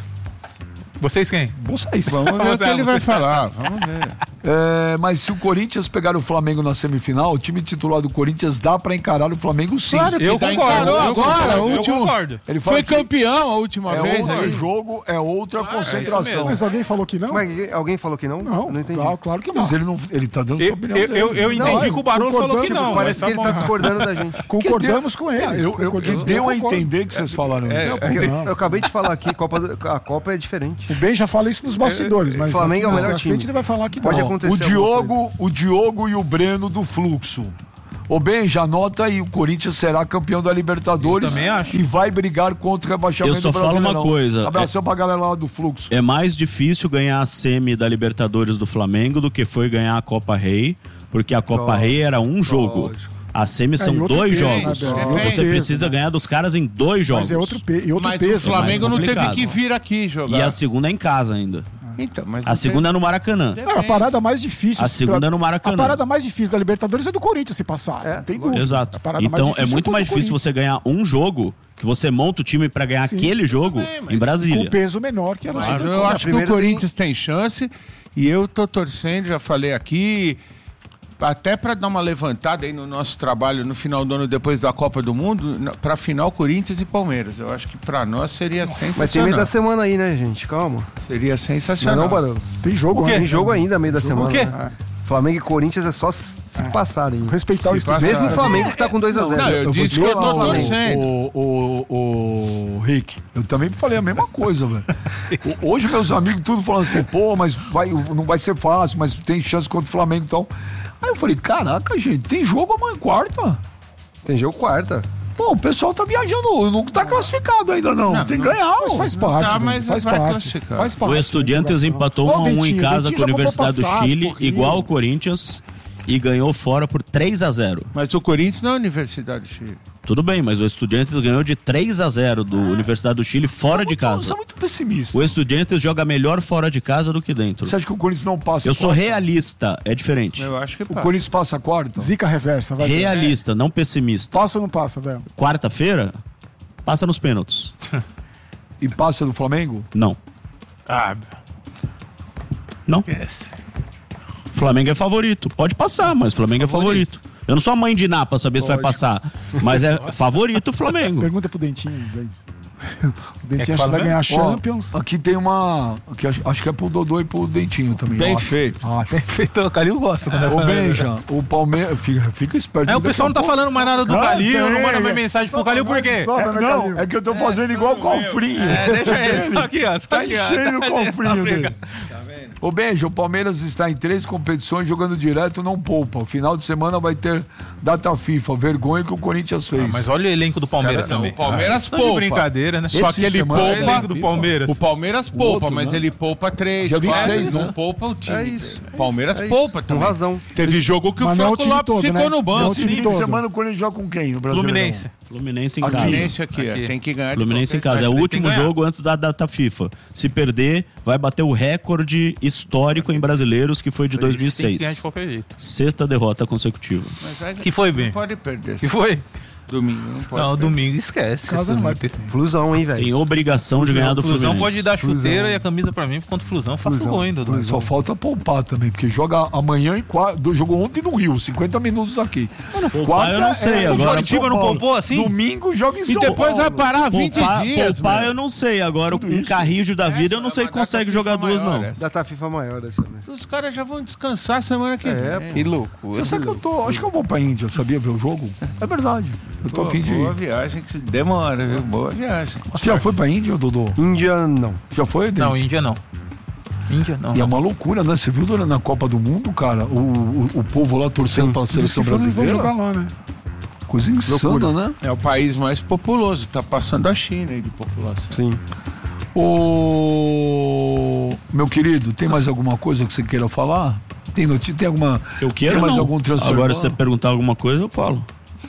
Vocês quem? Vocês. Vamos ver o que Você- ele vai você- falar. Vamos ver. É, mas se o Corinthians pegar o Flamengo na semifinal, o time titular do Corinthians dá pra encarar o Flamengo sim. Claro que Eu dá, concordo, encarou eu agora. concordo, o eu último... concordo. Ele fala Foi que campeão a última é vez. outro aí. jogo, é outra Claro, é isso concentração. mesmo. Mas alguém falou que não? Mas alguém falou que não? Não, Não entendi. claro, claro que não. Mas ele, não, ele tá dando Eu, sua opinião eu, dele. eu, eu entendi Não, que o Barolo falou que concordamos, não. Parece mas que ele tá bom. discordando da gente. Concordamos com ele. É, eu, eu, Concordamos. eu deu a concordo. entender que vocês falaram. É, Não, é que não. eu acabei de falar aqui, Copa, do- a Copa é diferente. O Ben já fala isso nos bastidores, mas Flamengo é o aqui melhor na time. frente ele vai falar que Pode não. acontecer. O Diogo, o Diogo e o Breno do Fluxo. Ô Ben, já anota aí, o Corinthians será campeão da Libertadores Eu também acho. e vai brigar contra o rebaixamento Eu só do falo uma Brasileirão. coisa, Abração pra galera lá do Fluxo. É mais difícil ganhar a semi da Libertadores do Flamengo do que foi ganhar a Copa Rei, porque a Copa Lógico, Rei era um jogo. lógico. A semi são e outro dois peso, né, jogos. Bel? E outro Você peso, precisa né? ganhar dos caras em dois jogos. Mas é outro, pe e outro Mas peso. o Flamengo mais não teve complicado. que vir aqui jogar. E a segunda é em casa ainda. Então, mas A segunda é no Maracanã. Não, a parada mais difícil. A segunda é no Maracanã. A parada mais difícil da Libertadores é do Corinthians se passar. É, não tem dúvida. Exato. A parada Então mais é difícil muito contra mais o difícil Corinthians. você ganhar um jogo, que você monta o time pra ganhar Sim. aquele jogo bem, mas em Brasília. Com peso menor que a nossa. Mas eu acho que o primeiro Corinthians tem chance e eu tô torcendo, já falei aqui, até para dar uma levantada aí no nosso trabalho no final do ano, depois da Copa do Mundo, para final Corinthians e Palmeiras. Eu acho que para nós seria sensacional. Mas tem meio da semana aí, né, gente? Calma. Seria Não é sensacional. não, Barão? Tem jogo Tem antes, jogo né? ainda meio da semana. quê? né? Flamengo e Corinthians é só se passarem. Respeitar o Se estúdio. passar- Mesmo o Flamengo que tá com dois a zero. Não, eu vou disse te que eu falar, tô Flamengo. torcendo. O, o, o Rick, eu também falei a mesma coisa, velho. O- Hoje meus amigos tudo falando assim, pô, mas vai, não vai ser fácil, mas tem chance contra o Flamengo e então. Aí eu falei, caraca, gente, tem jogo amanhã quarta. Tem jogo quarta. Pô, o pessoal tá viajando, não tá classificado ainda não, Não, tem que não- ganhar. Mas ó. faz parte, tá, né? mas faz vai parte. classificar. Faz parte. O Estudiantes da empatou Ô, um a um em Dentinho, casa Dentinho com a já comprou Universidade do passagem, Chile, pro Rio. igual o Corinthians. e ganhou fora por três a zero. Mas o Corinthians não é a Universidade do Chile. Tudo bem, mas o Estudiantes ganhou de três a zero do ah. Universidade do Chile fora de casa. Você é muito pessimista. O Estudiantes joga melhor fora de casa do que dentro. Você acha que o Corinthians não passa? Eu sou realista, é diferente. Eu acho que passa. O Corinthians passa a quarta? Zica reversa, vai. Realista, não pessimista. Passa ou não passa, velho? Quarta-feira, passa nos pênaltis. E passa do Flamengo? Não. Ah, não. Esquece. Flamengo é favorito. Pode passar, mas Flamengo é favorito. Eu não sou a mãe de Ná pra saber Lógico. se vai passar. Mas é favorito o Flamengo. Pergunta pro Dentinho, velho. O Dentinho acha que vai ganhar a Champions. Ó, aqui tem uma. Aqui, acho, acho que é pro Dodô e pro Dentinho também. Bem feito. Ah, bem feito. O Calil gosta quando é, é o Benja, o Palmeiras. Fica, fica esperto. É, o pessoal não tá falando mais nada do ah, Calil, tem, não manda mais mensagem pro Calil, por quê? Sobe, é, não, é que eu tô fazendo é, igual o cofrinho. É, deixa ele, só aqui, ó. Só tá aqui, enchendo o cofrinho dele. Tá vendo? Ô Benja, o Palmeiras está em três competições jogando direto, não poupa. O final de semana vai ter data FIFA. Vergonha que o Corinthians fez. Ah, mas olha o elenco do Palmeiras Cara, também. Não, o Palmeiras ah, poupa. Brincadeira, né? Só Esse que ele poupa. O elenco do Palmeiras. O Palmeiras poupa, outro, mas né? ele poupa três. Já vinte e seis, não né? poupa o time. É isso. O Palmeiras é poupa também. Com razão. Teve Esse... jogo que mas o Franco Lopes todo, ficou né? no banco. Esse fim de semana o Corinthians joga com quem no Brasil? Fluminense. Fluminense em aqui. casa. Fluminense aqui, aqui. Tem que ganhar. Fluminense em casa. É o último jogo antes da data FIFA. Se perder, vai bater o recorde histórico em brasileiros, que foi de dois mil e seis. De qualquer jeito. Sexta derrota consecutiva. Mas que foi, bem? Não pode perder. Que foi? Domingo. Não, pode não perder. Domingo esquece. Casa não vai ter. Flusão, hein, velho? Tem obrigação de ganhar do Fluminense. Flusão pode dar chuteira Flusão. e a camisa pra mim, contra o Flusão, faça o gol ainda. Flusão. Só falta poupar também, porque joga amanhã e quatro, jogou ontem no Rio, cinquenta minutos aqui. Poupar eu não sei, é, agora. O Curitiba não poupou assim? Domingo joga em São E depois Paulo. vai parar vinte Poupar, dias. poupar mano. eu não sei. Agora com um carrinho da vida eu não sei que consegue jogar duas, não. Data FIFA maior dessa, né? Os caras já vão descansar semana que É, vem. Que loucura. Você sabe que eu tô. Acho que eu vou pra Índia, sabia, ver o jogo? É verdade. Eu tô Pô, a fim de boa ir. viagem, que se demora, viu? Boa viagem. Você já foi pra Índia, Dodô? Índia, não. Já foi, Dente? Não, Índia não. Índia não. E é uma loucura, né? Você viu durante na Copa do Mundo, cara, o, o, o povo lá torcendo pra seleção Eles vão brasileira. jogar lá, né? Coisa insana, né? É o país mais populoso, tá passando a China aí de população. Sim. Ô, meu querido, tem mais alguma coisa que você queira falar? Tem notícia? Tem alguma. Eu quero tem mais não. algum transtorno? Agora se você perguntar alguma coisa, eu falo.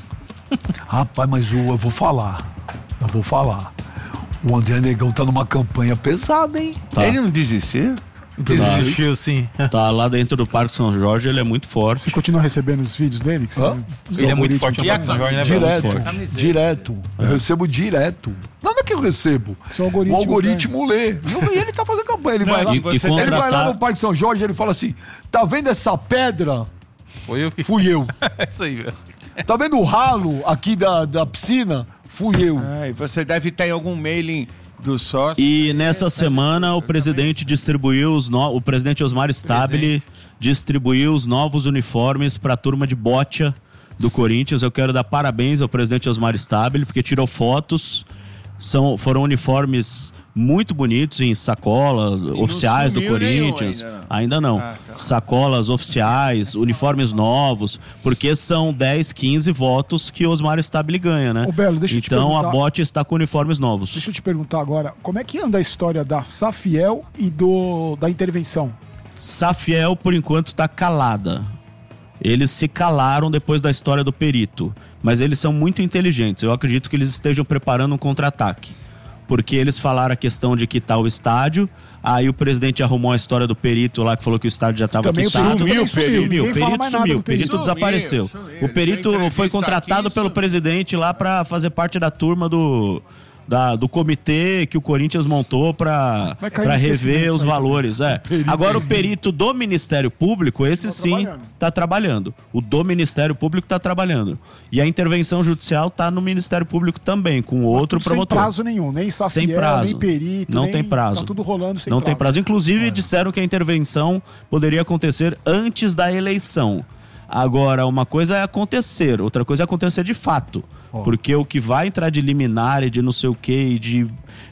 Rapaz, mas o, eu vou falar. Eu vou falar. O André Negão tá numa campanha pesada, hein? Tá. Ele não desistiu? Desistiu, sim. Tá lá dentro do Parque São Jorge, ele é muito forte. Você continua recebendo os vídeos dele? Que você... Hã? Ele é muito forte. E a Jorge, né? Direto, muito forte. direto. Eu recebo direto. Nada que eu recebo. Seu algoritmo, o algoritmo lê. E ele tá fazendo campanha. Ele, Não, vai lá, e- e ele contratar- vai lá no Parque São Jorge e ele fala assim: tá vendo essa pedra? Foi eu que Fui eu. É isso aí, velho. Tá vendo o ralo aqui da, da piscina? Fui eu. Ah, e você deve estar em algum mailing do sócio. E nessa semana o presidente distribuiu os no... o presidente Osmar Stabile distribuiu os novos uniformes para a turma de bocha do Corinthians. Eu quero dar parabéns ao presidente Osmar Stabile porque tirou fotos. São foram uniformes muito bonitos em sacolas oficiais do sumiu nenhum Corinthians. ainda não. Ainda não. Ah, tá. Sacolas oficiais, uniformes novos, porque são dez, quinze votos que Osmar Stabile ganha, né? Ô, Belo, deixa eu te então a perguntar- bocha está com uniformes novos. Deixa eu te perguntar agora, como é que anda a história da Safiel e do da intervenção? Safiel, por enquanto, está calada. Eles se calaram depois da história do perito. Mas eles são muito inteligentes. Eu acredito que eles estejam preparando um contra-ataque. Porque eles falaram a questão de quitar o estádio. Aí o presidente arrumou a história do perito lá, que falou que o estádio já estava Também o quitado. perito também Sumiu, sumiu. o Ninguém fala perito mais nada sumiu. do O perito perito. desapareceu. Sumiu, sumiu. O Tem perito entrevista foi contratado aqui, pelo sumiu. presidente lá para fazer parte da turma do... Da, do comitê que o Corinthians montou para Vai cair no rever esquecimento os isso aí valores. É. Agora o perito do Ministério Público, esse Tá sim trabalhando. está trabalhando. O do Ministério Público está trabalhando. E a intervenção judicial está no Ministério Público também, com outro Tudo promotor. Sem prazo nenhum, nem Safiel, Sem prazo. nem perito, Não nem... tem prazo. Tá tudo rolando sem Não prazo. tem prazo. Inclusive, disseram que a intervenção poderia acontecer antes da eleição. Agora, uma coisa é acontecer, outra coisa é acontecer de fato. Porque o que vai entrar de liminar e de não sei o que, e de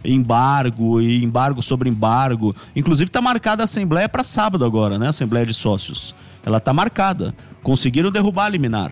embargo e embargo sobre embargo. Inclusive, está marcada a Assembleia para sábado agora, né? Assembleia de Sócios. Ela está marcada. Conseguiram derrubar a liminar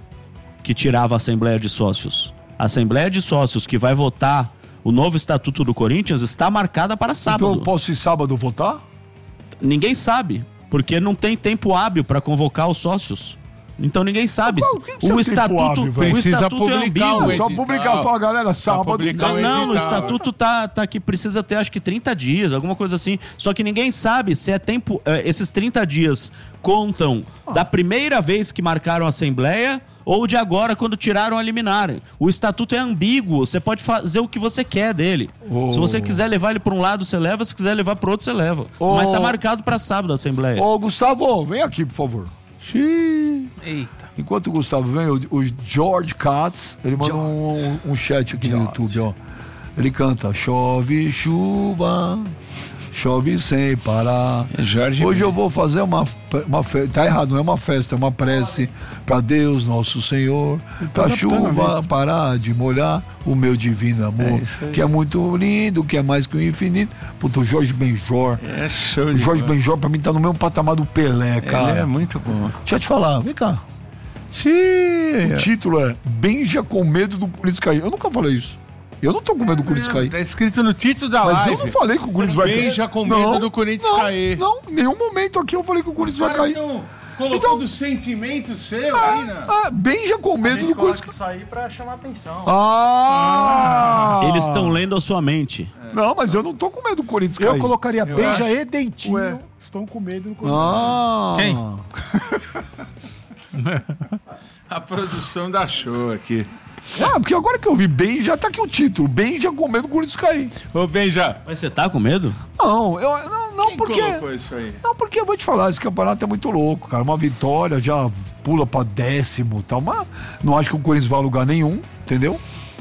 que tirava a Assembleia de Sócios. A Assembleia de Sócios que vai votar o novo Estatuto do Corinthians está marcada para sábado. Então eu posso ir sábado votar? Ninguém sabe. Porque não tem tempo hábil para convocar os sócios. Então ninguém sabe. Qual, que o estatuto, hábil, o estatuto é ambíguo. É só publicar, fala, galera, sábado. Não, não, o estatuto tá, tá que precisa ter acho que trinta dias, alguma coisa assim. Só que ninguém sabe se é tempo. Esses trinta dias contam da primeira vez que marcaram a Assembleia ou de agora, quando tiraram a liminar. O estatuto é ambíguo, você pode fazer o que você quer dele. Oh. Se você quiser levar ele para um lado, você leva, se quiser levar para outro, você leva. Oh. Mas tá marcado para sábado a Assembleia. Ô, Gustavo, vem aqui, por favor. Xiii. Eita. Enquanto o Gustavo vem, o, o George Katz, ele manda um, um chat aqui George. no YouTube, ó. Ele canta: chove chuva, chove sem parar. É Jorge Hoje eu vou fazer uma, uma festa. Tá errado, não é uma festa, é uma prece pra Deus nosso Senhor. Pra chuva parar de molhar o meu divino amor. É que é muito lindo, que é mais que o infinito. Puta, o Jorge Benjor. É show de O Jorge boa. Benjor pra mim tá no mesmo patamar do Pelé, cara. Ele é muito bom. Deixa eu te falar, vem cá. Xiii. O título é Benja com medo do Corinthians cair. Eu nunca falei isso. Eu não tô com medo do Corinthians cair. Tá escrito no título da Mas live. Mas eu não falei que o Corinthians vai cair. Benja com medo não, do Corinthians não, cair. Não, em nenhum momento aqui eu falei que o Corinthians vai cair. Então, colocando então, sentimento seu ah, aí, né? Ah, Benja com medo do Corinthians cair. sair pra chamar atenção. Ah! Eles estão lendo a sua mente. É. Não, mas eu não tô com medo do Corinthians cair. Eu colocaria eu Benja acho. e Dentinho. Ué. Estão com medo do Corinthians ah. cair. Quem? A produção da show aqui. Ah, porque agora que eu vi Benja, tá aqui o título. Benja com medo do Corinthians cair. Ô, Benja. Mas você tá com medo? Não, eu não, não Quem porque. colocou isso aí? Não, porque eu vou te falar, esse campeonato é muito louco, cara. Uma vitória já pula pra décimo e tal. Mas não acho que o Corinthians vai a lugar nenhum, entendeu?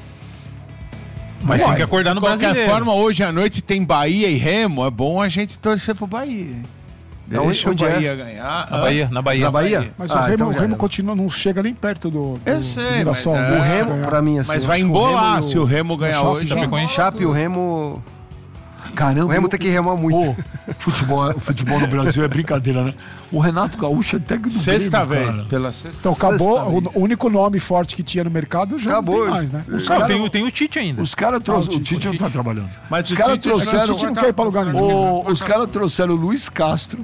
Mas Uai, tem que acordar no Brasileiro. De qualquer forma, hoje à noite tem Bahia e Remo. É bom a gente torcer pro Bahia. Deixa onde o Bahia é? ganhar. Na Bahia, na Bahia. Na Bahia? Mas ah, o Remo, então o Remo continua, não chega nem perto do, do Eu sei, do mas, é, O Remo, pra mim, assim. Mas vai embolar se o Remo ganhar hoje. O Chape e o Remo... Caramba, o Remo tem que remar muito. Pô, futebol, futebol no Brasil é brincadeira, né? O Renato Gaúcho é técnico do Sexta Grêmio, vez, cara. pela sexta Então acabou, sexta o, o único nome forte que tinha no mercado já acabou, não tem mais, né? Os Não, cara, tem, tem o Tite ainda. Os caras trouxeram. Ah, o Tite não tá trabalhando. Mas os o caras Tite- trouxeram. O Tite não quer ir pra lugar nenhum. O, os caras trouxeram o Luiz Castro.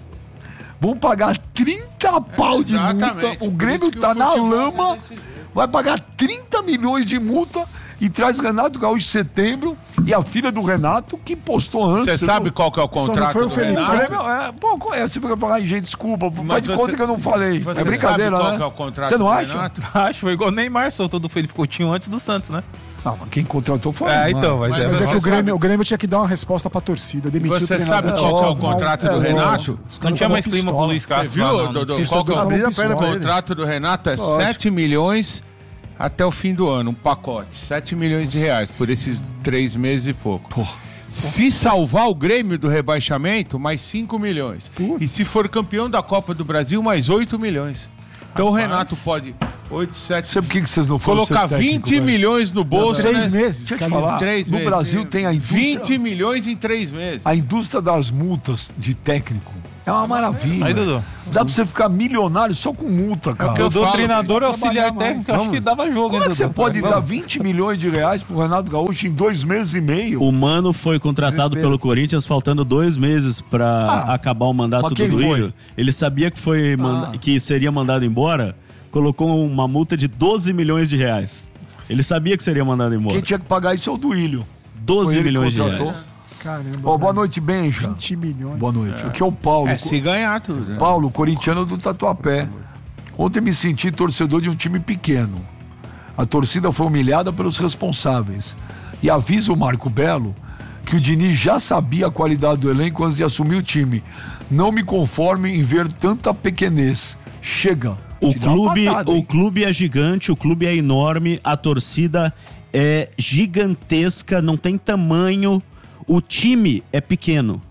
Vão pagar trinta pau de multa. Exatamente. O Por Grêmio isso que tá o na futebol lama. é desse jeito. Vai pagar trinta milhões de multa e traz Renato Gaúcho em setembro e a filha do Renato que postou antes. Você sabe viu? qual que é o contrato foi o do Felipe. O Renato? Grêmio, é, pô, conhece, você vai falar, gente, desculpa, Mas faz de você- conta que eu não falei. Você É brincadeira, sabe qual né? que é o contrato Você não do acha? Renato? Acho, foi igual o Neymar, soltou do Felipe Coutinho antes do Santos, né? Não, mas quem contratou foi. É, o então, Neymar. mas, Mas é, Mas é Você que o Grêmio, sabe- o Grêmio tinha que dar uma resposta pra torcida, demitir Você o sabe treinador. qual que é o óbvio, contrato é, do é, Renato? lógico. Os Não caras tinha davam mais clima pistola. com o Luiz Você Castro. viu, lá, não, Dodô? não. Qual que é o Abriram a perna o pra ele. contrato do Renato? É sete milhões até o fim do ano, um pacote. sete milhões de reais por esses três meses e pouco. Se salvar o Grêmio do rebaixamento, mais cinco milhões. Putz. E se for campeão da Copa do Brasil, mais oito milhões. Então o Renato pode oito, sete, Sabe por que que vocês não foram colocar ser técnico, vinte velho? milhões no bolso. Três né? meses. Deixa eu te Calil. falar, Três no meses. Brasil tem a indústria... vinte milhões em três meses. A indústria das multas de técnico é uma maravilha. Aí, Dudu. Dá pra você ficar milionário só com multa, cara. Porque eu dou falo, treinador assim, auxiliar trabalhar técnico, mais. acho que dava jogo. Como hein, é que você Dudu? pode Vamos. dar vinte milhões de reais pro Renato Gaúcho em dois meses e meio? O Mano foi contratado Desespero. pelo Corinthians faltando dois meses pra Ah, acabar o mandato mas do quem Duílio. foi? Ele sabia que, foi manda- Ah. que seria mandado embora, colocou uma multa de doze milhões de reais. Ele sabia que seria mandado embora. Quem tinha que pagar isso é o Duílio. Foi doze ele que milhões de contratou. reais. Caramba. Ó, boa noite, Benja. vinte milhões. Boa noite. Aqui é o Paulo. É, se ganhar tudo. né? Paulo, corintiano do Tatuapé. Ontem me senti torcedor de um time pequeno. A torcida foi humilhada pelos responsáveis. E avisa o Marco Belo que o Diniz já sabia a qualidade do elenco antes de assumir o time. Não me conformo em ver tanta pequenez. Chega. O Te dá uma clube, patada, o hein? clube é gigante, o clube é enorme, a torcida é gigantesca, não tem tamanho. O time é pequeno.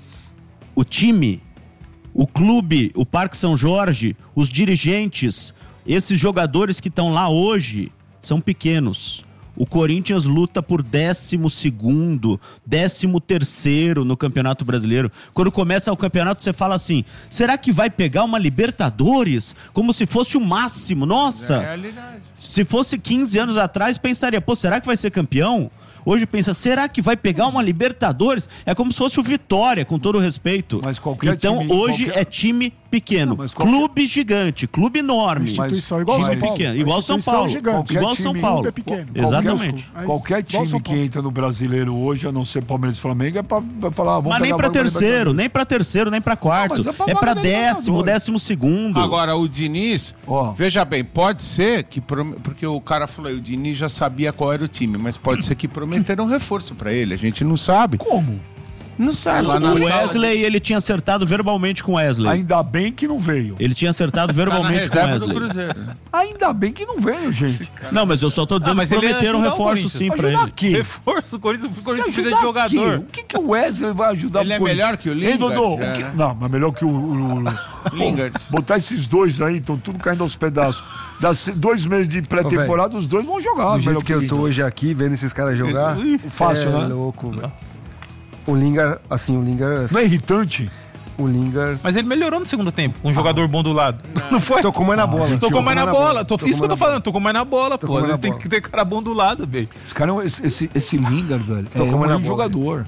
O time, o clube, o Parque São Jorge, os dirigentes, esses jogadores que estão lá hoje são pequenos. O Corinthians luta por décimo segundo, décimo terceiro no Campeonato Brasileiro. Quando começa o campeonato, você fala assim, será que vai pegar uma Libertadores? Como se fosse o máximo. Nossa! É realidade. Se fosse quinze anos atrás, pensaria, pô, será que vai ser campeão? Hoje pensa, será que vai pegar uma Libertadores? É como se fosse o Vitória, com todo o respeito. Mas qualquer então time, hoje qualquer... é time pequeno, não, qualquer... clube gigante, clube enorme. Instituição igual time São Paulo. pequeno, igual São Paulo. Gigante. Igual time, São Paulo. É pequeno. Exatamente. Qualquer, qualquer time que entra no brasileiro hoje, a não ser Palmeiras e Flamengo, é pra, pra falar. Vamos Mas nem pra terceiro, nem pra terceiro, nem pra quarto. Não, é, é pra décimo, décimo segundo. Agora, o Diniz, oh. veja bem, pode ser que. Porque o cara falou, o Diniz já sabia qual era o time, mas pode ser que prometeram um reforço pra ele. A gente não sabe. Como? Não sai lá na O Wesley, de... ele tinha acertado verbalmente com o Wesley. Ainda bem que não veio. Ele tinha acertado verbalmente tá com o Wesley. Ainda bem que não veio, gente. Não, mas eu só tô dizendo ah, que prometeram um reforço sim pra ele. Aqui. Reforço, o Corinthians, o Corinthians precisa de jogador. O que, que o Wesley vai ajudar? Ele é melhor que o Lingard? Ei, Dodô, é. que... Não, mas melhor que o... o, o... Lingard. Botar esses dois aí, estão tudo caindo aos pedaços. Dá dois meses de pré-temporada, os dois vão jogar. Do jeito que eu tô hoje aqui, vendo esses caras jogar... Fácil, é né? É louco, velho. O Lingard, assim, o Lingard... Não é irritante? O Lingard... Mas ele melhorou no segundo tempo, um ah. jogador bom do lado. Não, não foi? Tocou mais na bola. Tocou mais na bola. Tô isso que eu tô falando, tocou mais na bola, pô. Às vezes tem que ter cara bom do lado, velho. Os caras, esse, esse, esse Lingard, velho, é um jogador.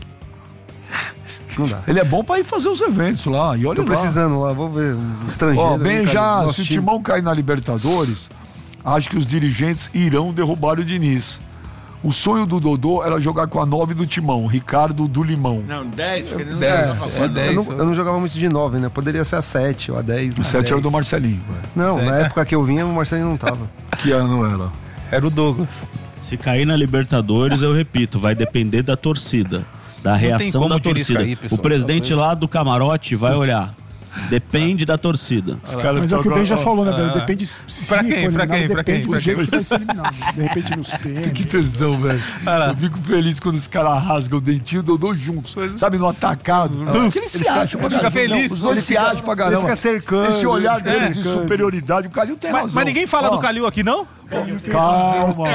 Não dá. Ele é bom pra ir fazer os eventos lá. E olha Tô lá. precisando lá, vou ver. Um estrangeiro. Ó, bem já, se o Timão cair na Libertadores, acho que os dirigentes irão derrubar o Diniz. O sonho do Dodô era jogar com a nove do Timão, Ricardo do Limão. Não, dez, porque ele não dez. jogava é, dez. Eu não, eu não jogava muito de nove, né? Poderia ser a sete ou a dez. O sete era o do Marcelinho. Véio. Não, Zé. Na época que eu vinha, o Marcelinho não tava. Que ano era? Era o Douglas. Se cair na Libertadores, eu repito, vai depender da torcida, da reação da torcida. Cair, o presidente lá do camarote vai olhar. Depende da torcida. Mas é o que o Ben já falou, né, Belo? Ah. Depende se pra quem, for pra eliminado, quem, pra depende quem, do pra jeito quem? que vai ser eliminado. De repente nos pênaltis. Que tesão, velho. Eu fico feliz quando os caras rasgam o dentinho e o Dodô juntos. Sabe, no atacado. O que ele se acha? Ele fica feliz. Os dois se acham pra caramba. Ele fica cercando. Esse olhar deles de superioridade, o Calil tem razão. Mas ninguém fala do Calil aqui, não? Calma.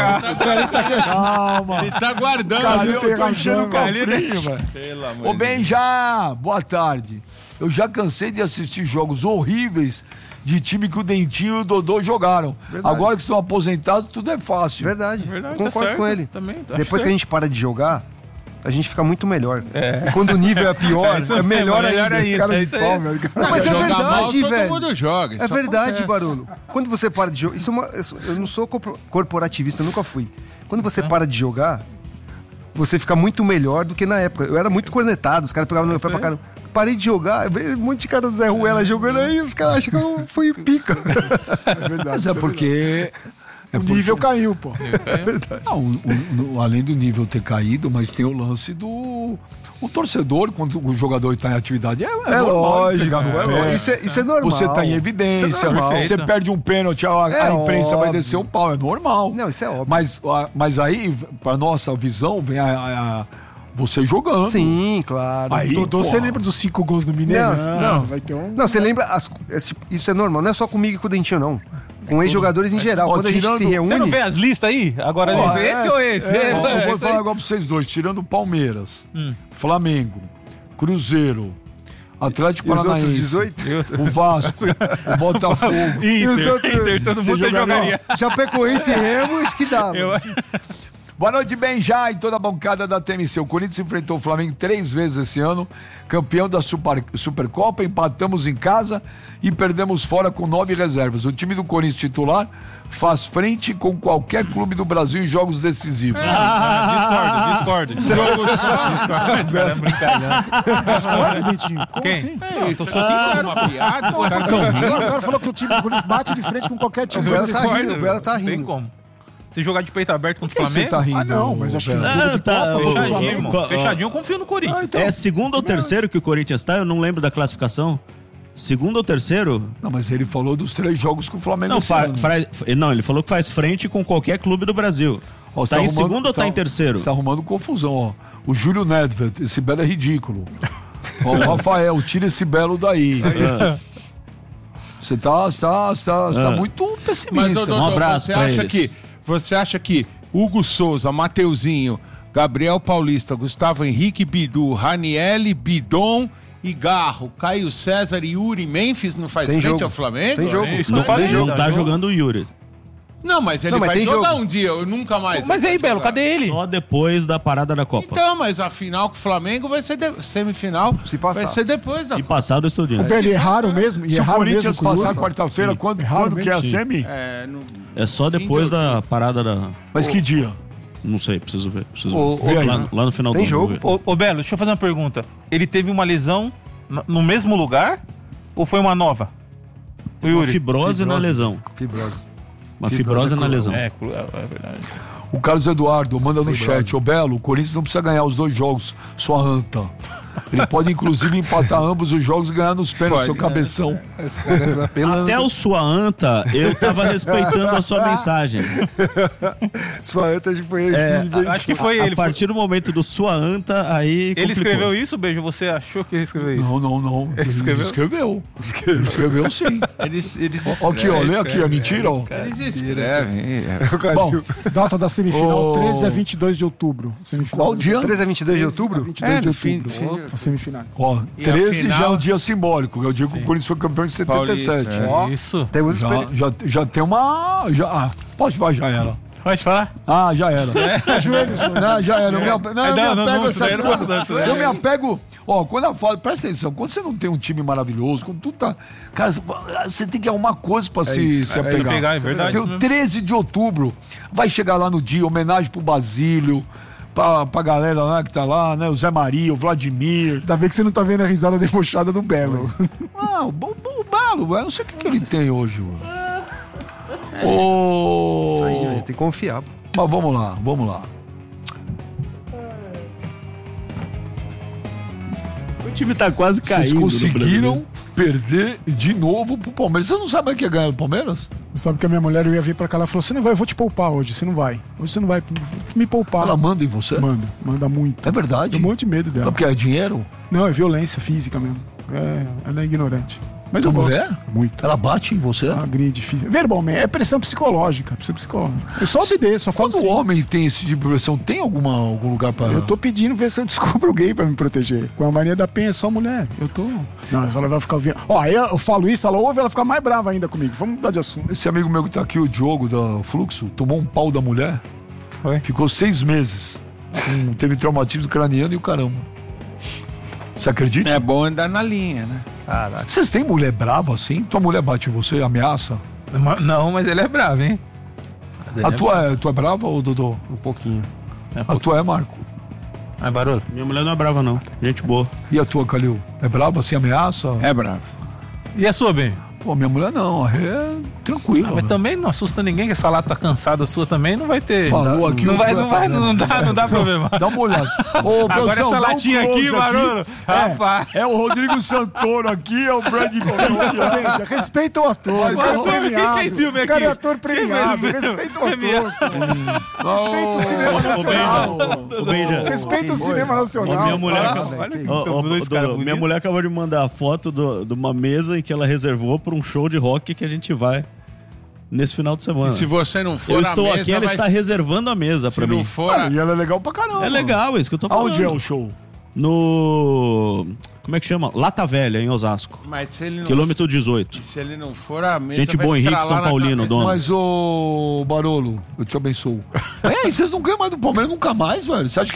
Calma. Ele tá guardando. Calil tem razão, o cofrinho, velho. Ô, Ben, já, boa tarde. Eu já cansei de assistir jogos horríveis de time que o Dentinho e o Dodô jogaram. Verdade. Agora que estão aposentados, tudo é fácil. Verdade. Verdade, concordo tá com ele. Também, tá Depois certo. que a gente para de jogar, a gente fica muito melhor. É. E quando o nível é pior, é, é melhor, melhor ainda. ainda. Cara é de pau, velho. Não, mas é verdade, mal, velho. todo mundo joga. É verdade, Barulho. Quando você para de jogar... Isso é uma, eu não sou corporativista, eu nunca fui. Quando você para de jogar, você fica muito melhor do que na época. Eu era muito cornetado, os caras pegavam no meu pé pra caramba. Parei de jogar, um monte de cara Zé Ruela jogando aí, os caras acham que eu fui pica. É verdade. Mas é porque... É o nível porque... caiu, pô. É verdade. Não, o, o, além do nível ter caído, mas tem o lance do... O torcedor, quando o jogador está em atividade, é, é, é lógico. É, isso, é, isso é normal. Você está em evidência, é você perde um pênalti, a, a é imprensa óbvio. Vai descer o pau, é normal. Não, isso é óbvio. Mas, mas aí, para nossa visão, vem a... a você jogando. Sim, claro. Aí, Dodô, você lembra dos cinco gols no Mineirão? Não, não. Você vai ter um... Não, você lembra... As, isso é normal, não é só comigo e com o Dentinho, não. Com ex-jogadores em geral. Ó, quando tirando, a gente se reúne... Você não vê as listas aí? Agora, ó, esse, é, esse ou esse? É, é, ó, é, eu vou falar agora pra vocês dois. Tirando o Palmeiras, hum. Flamengo, Cruzeiro, Atlético Paranaense, dezoito? O Vasco, o Botafogo. Inter, e os outros, Inter, todo mundo você jogaria. Chapecoense e Remo, acho que dá. Eu... Boa noite, Benjá e toda a bancada da T M C. O Corinthians enfrentou o Flamengo três vezes esse ano, campeão da Super, Supercopa, empatamos em casa e perdemos fora com nove reservas. O time do Corinthians titular faz frente com qualquer clube do Brasil em jogos decisivos. Ah, discordo, discordo. Discordo. É brincadeira. Discordo, Dentinho? Como Quem? assim? É, isso, sou sincero, uma piada. O cara falou que o time do Corinthians bate de frente com qualquer time. O Belo tá rindo, o Belo tá rindo. Tem como. Se jogar de peito aberto contra o Flamengo... Você tá rindo? Ah, não, mas acho que o jogo de tá, Copa... Fechadinho, co fechadinho, eu confio no Corinthians. Ah, então. É segundo ou terceiro que o Corinthians tá? Eu não lembro da classificação. Segundo ou terceiro? Não, mas ele falou dos três jogos que o Flamengo... Não, fa faz, não ele falou que faz frente com qualquer clube do Brasil. Ó, tá, tá em arrumando, segundo ou tá, tá em terceiro? Você tá arrumando confusão, ó. O Júlio Nedved, esse belo é ridículo. Ó, o Rafael, tira esse belo daí. Você tá, tá, tá, tá muito pessimista. Mas, Dodô, um abraço você pra acha eles. que Você acha que Hugo Souza, Mateuzinho, Gabriel Paulista, Gustavo Henrique, Bidu, Ranielli, Bidon e Garro, Caio César e Yuri Memphis não faz tem frente jogo. ao Flamengo? Tem jogo. Não, não, não tá jogando o Yuri. Não, mas ele Não, mas vai tem jogar jogo. um dia, eu nunca mais. Mas ele aí, vai Belo, jogar. cadê ele? Só depois da parada da Copa. Então, mas a final com o Flamengo vai ser de... semifinal. Se passar. Vai ser depois da Se passar do Estudiantes. Ele erraram mesmo. E Se o erraram Corinthians mesmo com o passar Lula. quarta-feira, quando, Erraram quando que é a mesmo. semi? É, no... É só depois da parada da... Mas que dia? Não sei, preciso ver. Preciso Ô, ver. ô, lá, lá no final Tem do jogo, vou ver. Ô, ô, Belo, deixa eu fazer uma pergunta. Ele teve uma lesão n- no mesmo lugar ou foi uma nova? O Uma Yuri. fibrose, na lesão. Fibrose. Uma fibrose, na lesão. É, é, é verdade. O Carlos Eduardo manda no chat, ô Belo, o Corinthians não precisa ganhar os dois jogos, sua anta. Ele pode, inclusive, empatar ambos os jogos e ganhar nos pênaltis, seu cabeção. Até o sua anta, eu tava respeitando a sua mensagem. Sua anta acho que foi ele. É, Acho que foi a, ele. A partir do momento do sua anta, aí Ele complicou. escreveu isso, Beijo? Você achou que ele escreveu isso? Não, não, não. Ele escreveu? escreveu. Ele escreveu sim. Eles, eles Ó, aqui, ó, lê aqui, é mentira, ó. Eles escrevem. Bom, Data da semifinal, Ô. treze a vinte e dois de outubro. Semifinal. qual dia? treze a vinte e dois de outubro? vinte e dois É, de no fim- outubro. fim- As semifinais. Ó, E a treze já é final? um dia simbólico, é o dia que o Corinthians foi campeão de setenta e sete. Paulista, é. Ó, Isso. Temos já, experi- já, já tem uma... Já, ah, pode falar, já era. Pode falar? Ah, já era. Joelhos, Não, já era. Eu me, ape- não, eu me Não, não, apego não, a isso daí essas não coisas. posso dar, isso Eu daí. me apego. Ó, quando eu falo, presta atenção, quando você não tem um time maravilhoso, quando tu tá. Cara, você tem que arrumar coisa pra se, se É, apegar. pegar, é verdade. Tem isso o mesmo. treze de outubro. Vai chegar lá no dia, homenagem pro Basílio, pra, pra galera lá que tá lá, né? O Zé Maria, o Vladimir. Ainda bem que você não tá vendo a risada debochada do Belo. Ah, o, o, o Balo, eu não sei o que, que ele tem hoje. Ô. Isso aí, né? Tem que confiar. Mas vamos lá, vamos lá. O time tá quase Vocês caindo. conseguiram perder de novo pro Palmeiras. Vocês não sabem quem é ganhar o Palmeiras? Sabe que a minha mulher, eu ia vir pra cá, ela falou, você não vai, eu vou te poupar hoje, você não vai. Hoje você não vai me poupar. Ela manda em você? Manda, manda muito. É verdade? Tem um monte de medo Não, dela. porque é dinheiro? Não, é violência física mesmo. É, ela é ignorante. Mas eu Tua gosto. mulher? Muito. Ela bate em você? Ela agride física. Verbalmente, é pressão psicológica. Pressão psicológica. Eu só obedeço, só falo Quando assim. o homem tem esse tipo de pressão, tem alguma, algum lugar pra... Eu tô pedindo ver se eu descubro gay pra me proteger. Com a Maria da Penha é só mulher. Eu tô. Não, ela vai ficar ouvindo. Ó, aí eu falo isso, ela ouve, ela fica mais brava ainda comigo. Vamos mudar de assunto. Esse amigo meu que tá aqui, o Diogo da Fluxo, tomou um pau da mulher. Foi? Ficou seis meses. Hum, teve traumatismo craniano e o caramba. Você acredita? É bom andar na linha, né? Caraca. Vocês têm mulher brava assim? Tua mulher bate em você, ameaça? Não, mas ele é bravo, hein? A tua é, tu é brava, ou Dodô? Um pouquinho. A tua é, Marco? Ai, barulho. Minha mulher não é brava, não. Gente boa. E a tua, Calil? É brava assim, ameaça? É bravo. E a sua, bem? Pô, minha mulher não, é tranquila. Ah, mas também não assusta ninguém, que essa lata cansada sua também não vai ter. Falou aqui Não o- vai, não vai, não dá, não dá problema. Dá uma olhada. Ô, Agora produção, essa dá um latinha close aqui, barulho. Rapaz. É o Rodrigo Santoro aqui, é o Brad Pitt. Gente, respeita o ator. Mas, o cara é ô, quem premiado. fez filme O cara é aqui? ator premiado. Quem fez Respeita o Premiado. ator. Respeita o cinema nacional. Ô, Benja. Respeita o cinema Ó, nacional. minha mulher, Ah, acabou- olha que Ó, então, ó, dois do- caras minha bonitos. mulher acabou de mandar a foto do- de uma mesa em que ela reservou para um show de rock que a gente vai nesse final de semana. E se você não for Eu na estou mesa, aqui, ela vai- está reservando a mesa se para não mim. for, Ah, e ela é legal pra caramba. É legal, é isso que eu tô falando. Aonde é o show? No... Como é que chama? Lata Velha, em Osasco. mas se ele não, Quilômetro dezoito. se ele não for a mesa, Gente vai boa, Henrique, estralar São na Paulino, cabeça. dono. Mas, ô Barolo, eu te abençoo. É, e vocês não ganham mais do Palmeiras nunca mais, velho. Você acha que